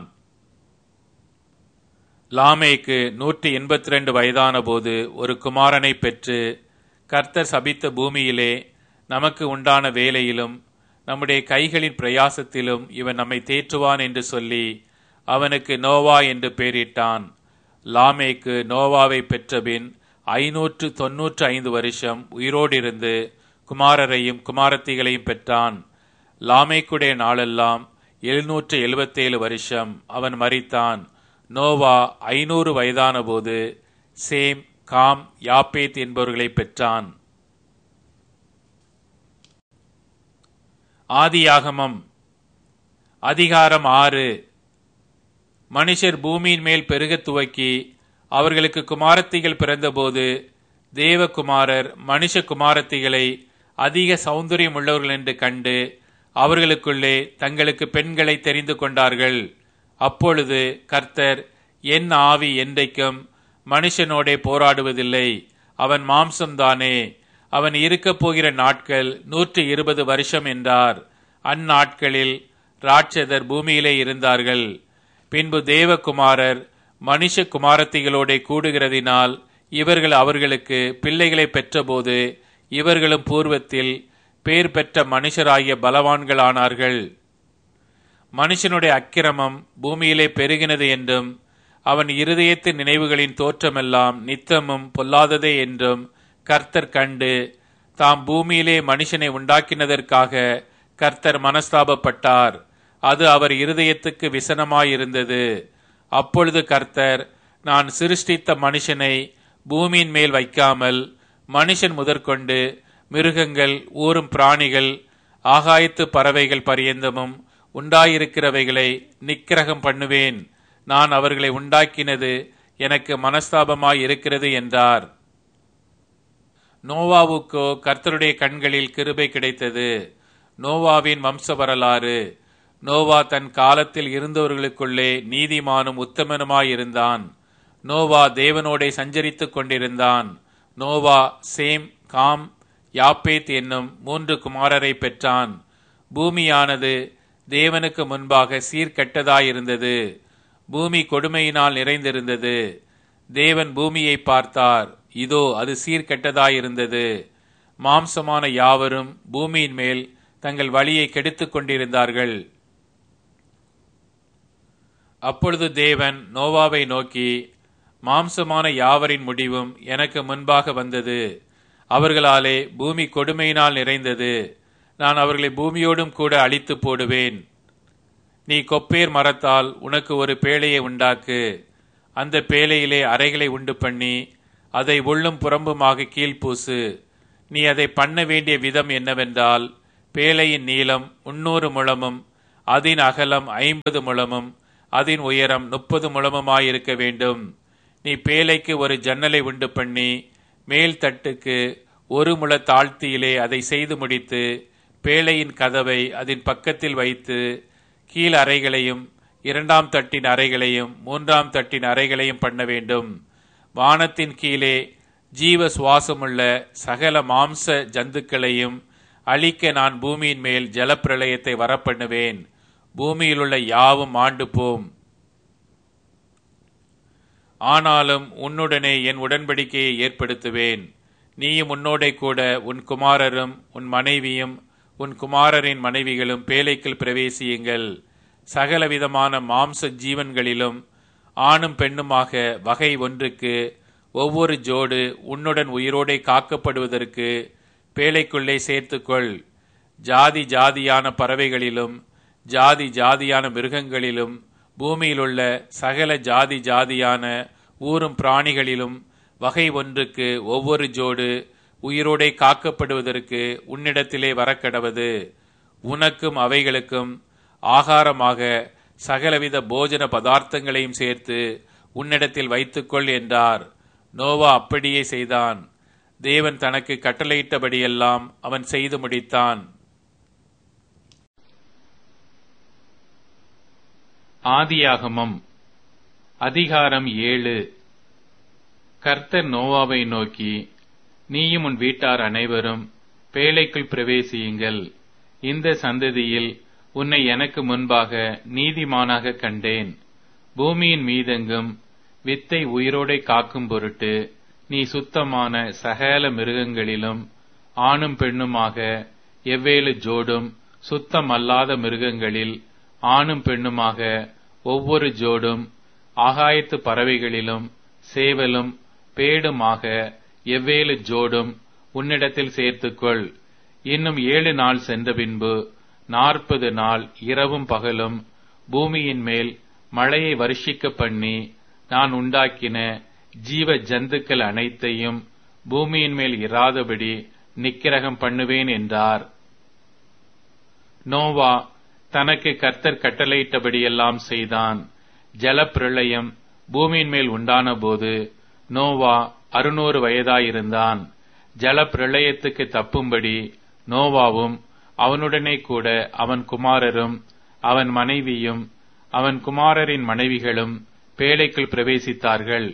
லாமேக்கு 182 வயதான போது ஒரு குமாரனை பெற்று, கர்த்தர் சபித்த பூமியிலே நமக்கு உண்டான வேலையிலும் நம்முடைய கைகளின் பிரயாசத்திலும் இவன் நம்மை தேற்றுவான் என்று சொல்லி அவனுக்கு நோவா என்று பெயரிட்டான். லாமேக்கு நோவாவை பெற்றபின் 595 வருஷம் உயிரோடு இருந்து குமாரரையும் குமாரத்திகளையும் பெற்றான். லாமேக்குடைய நாளெல்லாம் 777 வருஷம் அவன் மரித்தான். நோவா 500 வயதான போது சேம், காம், யாப்பேத் என்பவர்களை பெற்றான். ஆதியாகமம் அதிகாரம் 6. மனுஷர் பூமியின் மேல் பெருகத் துவக்கி அவர்களுக்கு குமாரத்திகள் பிறந்தபோது தேவகுமாரர் மனுஷ குமாரத்திகளை அதிக சௌந்தரியம் உள்ளவர்கள் என்று கண்டு அவர்களுக்குள்ளே தங்களுக்கு பெண்களை தெரிந்து கொண்டார்கள். அப்பொழுது கர்த்தர், என் ஆவி என்றைக்கும் மனுஷனோடே போராடுவதில்லை, அவன் மாம்சம்தானே, அவன் இருக்கப் போகிற நாட்கள் 120 வருஷம் என்றார். அந்நாட்களில் ராட்சதர் பூமியிலே இருந்தார்கள். பின்பு தேவகுமாரர் மனுஷ குமாரத்திகளோட கூடுகிறதினால் இவர்கள் அவர்களுக்கு பிள்ளைகளை பெற்றபோது இவர்களும் பூர்வத்தில் பேர் பெற்ற மனுஷராகிய பலவான்களானார்கள். மனுஷனுடைய அக்கிரமம் பூமியிலே பெருகினது என்றும் அவன் இருதயத்தின் நினைவுகளின் தோற்றமெல்லாம் நித்தமும் பொல்லாததே என்றும் கர்த்தர் கண்டு தாம் பூமியிலே மனுஷனை உண்டாக்கினதற்காக கர்த்தர் மனஸ்தாபப்பட்டார். அது அவர் இருதயத்துக்கு விசனமாயிருந்தது. அப்பொழுது கர்த்தர், நான் சிருஷ்டித்த மனுஷனை பூமியின் மேல் வைக்காமல் மனுஷன் முதற்கொண்டு மிருகங்கள், ஊரும் பிராணிகள், ஆகாயத்து பறவைகள் பரியந்தமும் உண்டாயிருக்கிறவைகளை நிக்கிரகம் பண்ணுவேன். நான் அவர்களை உண்டாக்கினது எனக்கு மனஸ்தாபமாய் இருக்கிறது என்றார். நோவாவுக்கோ கர்த்தருடைய கண்களில் கிருபை கிடைத்தது. நோவாவின் வம்ச வரலாறு. நோவா தன் காலத்தில் இருந்தவர்களுக்குள்ளே நீதிமானும் உத்தமனுமாயிருந்தான். நோவா தேவனோடே சஞ்சரித்துக் கொண்டிருந்தான். நோவா சேம், காம், யாப்பேத் என்னும் 3 குமாரரை பெற்றான். பூமியானது தேவனுக்கு முன்பாக சீர்கெட்டதாயிருந்தது. பூமி கொடுமையினால் நிறைந்திருந்தது. தேவன் பூமியை பார்த்தார், இதோ அது சீர்கெட்டதாயிருந்தது. மாம்சமான யாவரும் பூமியின் மேல் தங்கள் வழியை கெடுத்துக் கொண்டிருந்தார்கள். அப்பொழுது தேவன் நோவாவை நோக்கி, மாம்சமான யாவரின் முடிவும் எனக்கு முன்பாக வந்தது. அவர்களாலே பூமி கொடுமையினால் நிறைந்தது. நான் அவர்களை பூமியோடும் கூட அழித்து போடுவேன். நீ கொப்பேர் மரத்தால் உனக்கு ஒரு பேழையை உண்டாக்கு. அந்த பேழையிலே அறைகளை உண்டு பண்ணி அதை உள்ளும் புறம்புமாக கீழ்ப்பூசு. நீ அதை பண்ண வேண்டிய விதம் என்னவென்றால், பேழையின் நீளம் 300 முழமும் அதன் அகலம் 50 முழமும் அதன் உயரம் 30 முழமுமாயிருக்க வேண்டும். நீ பேழைக்கு ஒரு ஜன்னலை உண்டு பண்ணி மேல் தட்டுக்கு 1 முழ தாழ்த்தியிலே அதை செய்து முடித்து பேழையின் கதவை அதன் பக்கத்தில் வைத்து கீழ் அறைகளையும் 2ஆம் தட்டின் அறைகளையும் 3ஆம் தட்டின் அறைகளையும் பண்ண வேண்டும். வானத்தின் கீழே ஜீவ சுவாசமுள்ள சகல மாம்ச ஜந்துக்களையும் அழிக்க நான் பூமியின் மேல் ஜலப்பிரளயத்தை வரப்பண்ணுவேன். பூமியிலுள்ள யாவும் ஆண்டு போம். ஆனாலும் உன்னுடனே என் உடன்படிக்கையை ஏற்படுத்துவேன். நீயும் உன்னோடே கூட உன் குமாரரும் உன் மனைவியும் உன் குமாரரின் மனைவிகளும் பேழைக்குள் பிரவேசியுங்கள். சகலவிதமான மாம்ச ஜீவன்களிலும் ஆணும் பெண்ணுமாக வகை ஒன்றுக்கு ஒவ்வொரு ஜோடு உன்னுடன் உயிரோடே காக்கப்படுவதற்கு பேழைக்குள்ளே சேர்த்துக்கொள். ஜாதி ஜாதியான பறவைகளிலும் ஜாதி ஜாதியான மிருகங்களிலும் பூமியிலுள்ள சகல ஜாதி ஜாதியான ஊரும் பிராணிகளிலும் வகை ஒன்றுக்கு ஒவ்வொரு ஜோடு உயிரோடே காக்கப்படுவதற்கு உன்னிடத்திலே வரக்கடவது. உனக்கும் அவைகளுக்கும் ஆகாரமாக சகலவித போஜன பதார்த்தங்களையும் சேர்த்து உன்னிடத்தில் வைத்துக்கொள் என்றார். நோவா அப்படியே செய்தான். தேவன் தனக்கு கட்டளையிட்டபடியெல்லாம் அவன் செய்து முடித்தான். ஆதியாகமம் அதிகாரம் 7. கர்த்தர் நோவாவை நோக்கி, நீயும் உன் வீட்டார் அனைவரும் பேழைக்குள் பிரவேசியுங்கள். இந்த சந்ததியில் உன்னை எனக்கு முன்பாக நீதிமானாக கண்டேன். பூமியின் மீதெங்கும் வித்தை உயிரோடே காக்கும் பொருட்டு நீ சுத்தமான சகல மிருகங்களிலும் ஆணும் பெண்ணுமாக எவ்வேலு ஜோடும், சுத்தமல்லாத மிருகங்களில் ஆணும் பெண்ணுமாக ஒவ்வொரு ஜோடும், ஆகாயத்து பறவைகளிலும் சேவலும் பேடுமாக எவ்வேலு ஜோடும் உன்னிடத்தில் சேர்த்துக்கொள். இன்னும் 7 நாள் சென்ற பின்பு 40 நாள் இரவும் பகலும் பூமியின் மேல் மழையை வருஷிக்க பண்ணி நான் உண்டாக்கின ஜீவ ஜந்துக்கள் அனைத்தையும் பூமியின் மேல் இராதபடி நிக்கிரகம் பண்ணுவேன் என்றார். நோவா தனக்கு கர்த்தர் கட்டளையிட்டபடியெல்லாம் செய்தான். ஜலப்பிரளயம் பூமியின் மேல் உண்டான போது நோவா 600 வயதாயிருந்தான். ஜலப்பிரளயத்துக்கு தப்பும்படி நோவாவும் அவனுடனே கூட அவன் குமாரரும் அவன் மனைவியும் அவன் குமாரரின் மனைவிகளும் பேழைக்குள் பிரவேசித்தார்கள்.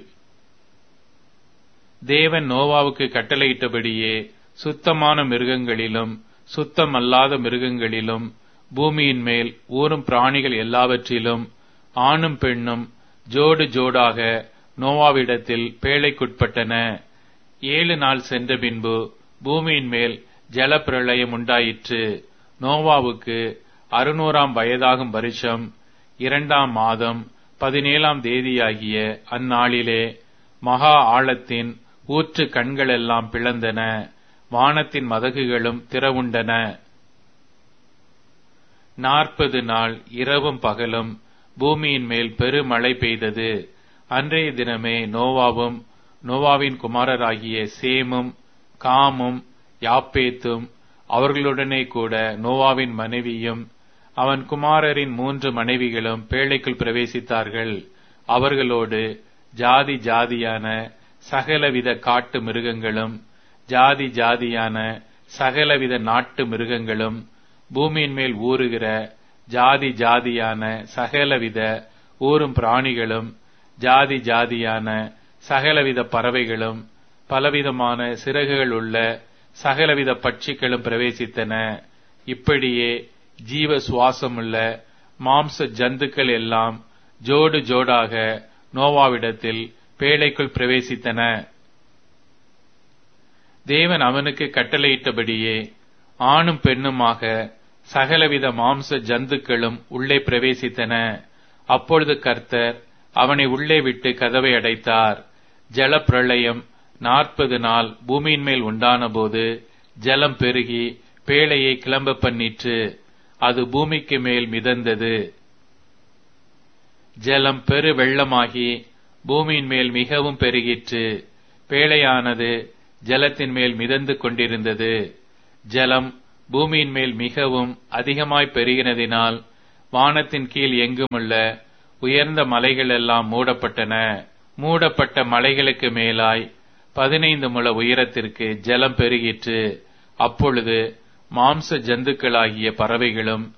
தேவன் நோவாவுக்கு கட்டளையிட்டபடியே சுத்தமான மிருகங்களிலும் சுத்தமல்லாத மிருகங்களிலும் பூமியின் மேல் ஊரும் பிராணிகள் எல்லாவற்றிலும் ஆணும் பெண்ணும் ஜோடு ஜோடாக நோவாவிடத்தில் பேழைக்குட்பட்டன. 7 நாள் சென்ற பின்பு பூமியின் மேல் ஜலப்பிரளயம் உண்டாயிற்று. நோவாவுக்கு 600ஆம் வயதாகும் வருஷம் 2ஆம் மாதம் 17ஆம் தேதியாகிய அந்நாளிலே மகா ஆழத்தின் ஊற்று கண்களெல்லாம் பிளந்தன. வானத்தின் மதகுகளும் திறவுண்டன. 40 நாள் இரவும் பகலும் பூமியின் மேல் பெருமழை பெய்தது. அன்றைய தினமே நோவாவும் நோவாவின் குமாரராகிய சேமும் காமும் யாப்பேத்தும் அவர்களுடனே கூட நோவாவின் மனைவியும் அவன் குமாரரின் 3 மனைவிகளும் பேழைக்குள் பிரவேசித்தார்கள். அவர்களோடு ஜாதி ஜாதியான சகலவித காட்டு மிருகங்களும் ஜாதி ஜாதியான சகலவித நாட்டு மிருகங்களும் பூமியின் மேல் ஊறுகிற ஜாதி ஜாதியான சகலவித ஊரும் பிராணிகளும் ஜாதி ஜாதியான சகலவித பறவைகளும் பலவிதமான சிறகுகள் உள்ள சகலவித பட்சிகளும் பிரவேசித்தன. இப்படியே ஜீவ சுவாசமுள்ள மாம்ச ஜந்துக்கள் எல்லாம் ஜோடு ஜோடாக நோவாவிடத்தில் பேழைக்குள் பிரவேசித்தன. தேவன் அவனுக்கு கட்டளையிட்டபடியே ஆணும் பெண்ணுமாக சகலவித மாம்ச ஜந்துக்களும் உள்ளே பிரவேசித்தன. அப்பொழுது கர்த்தர் அவனை உள்ளே விட்டு கதவை அடைத்தார். ஜலப்பிரளயம் 40 நாள் பூமியின் மேல் உண்டான போது ஜலம் பெருகி பேழையை கிளம்ப பண்ணிற்று. அது பூமிக்கு மேல் மிதந்தது. ஜலம் பெரு வெள்ளமாகி பூமியின் மேல் மிகவும் பெருகிற்று. பேழையானது ஜலத்தின் மேல் மிதந்து கொண்டிருந்தது. ஜலம் பூமியின் மேல் மிகவும் அதிகமாய் பெருகினதினால் வானத்தின் கீழ் எங்குமுள்ள உயர்ந்த மலைகளெல்லாம் மூடப்பட்டன. மூடப்பட்ட மலைகளுக்கு மேலாய் 15 முழ உயரத்திற்கு ஜலம் பெருகிற்று. அப்பொழுது மாம்ச ஜந்துக்களாகிய பறவைகளும்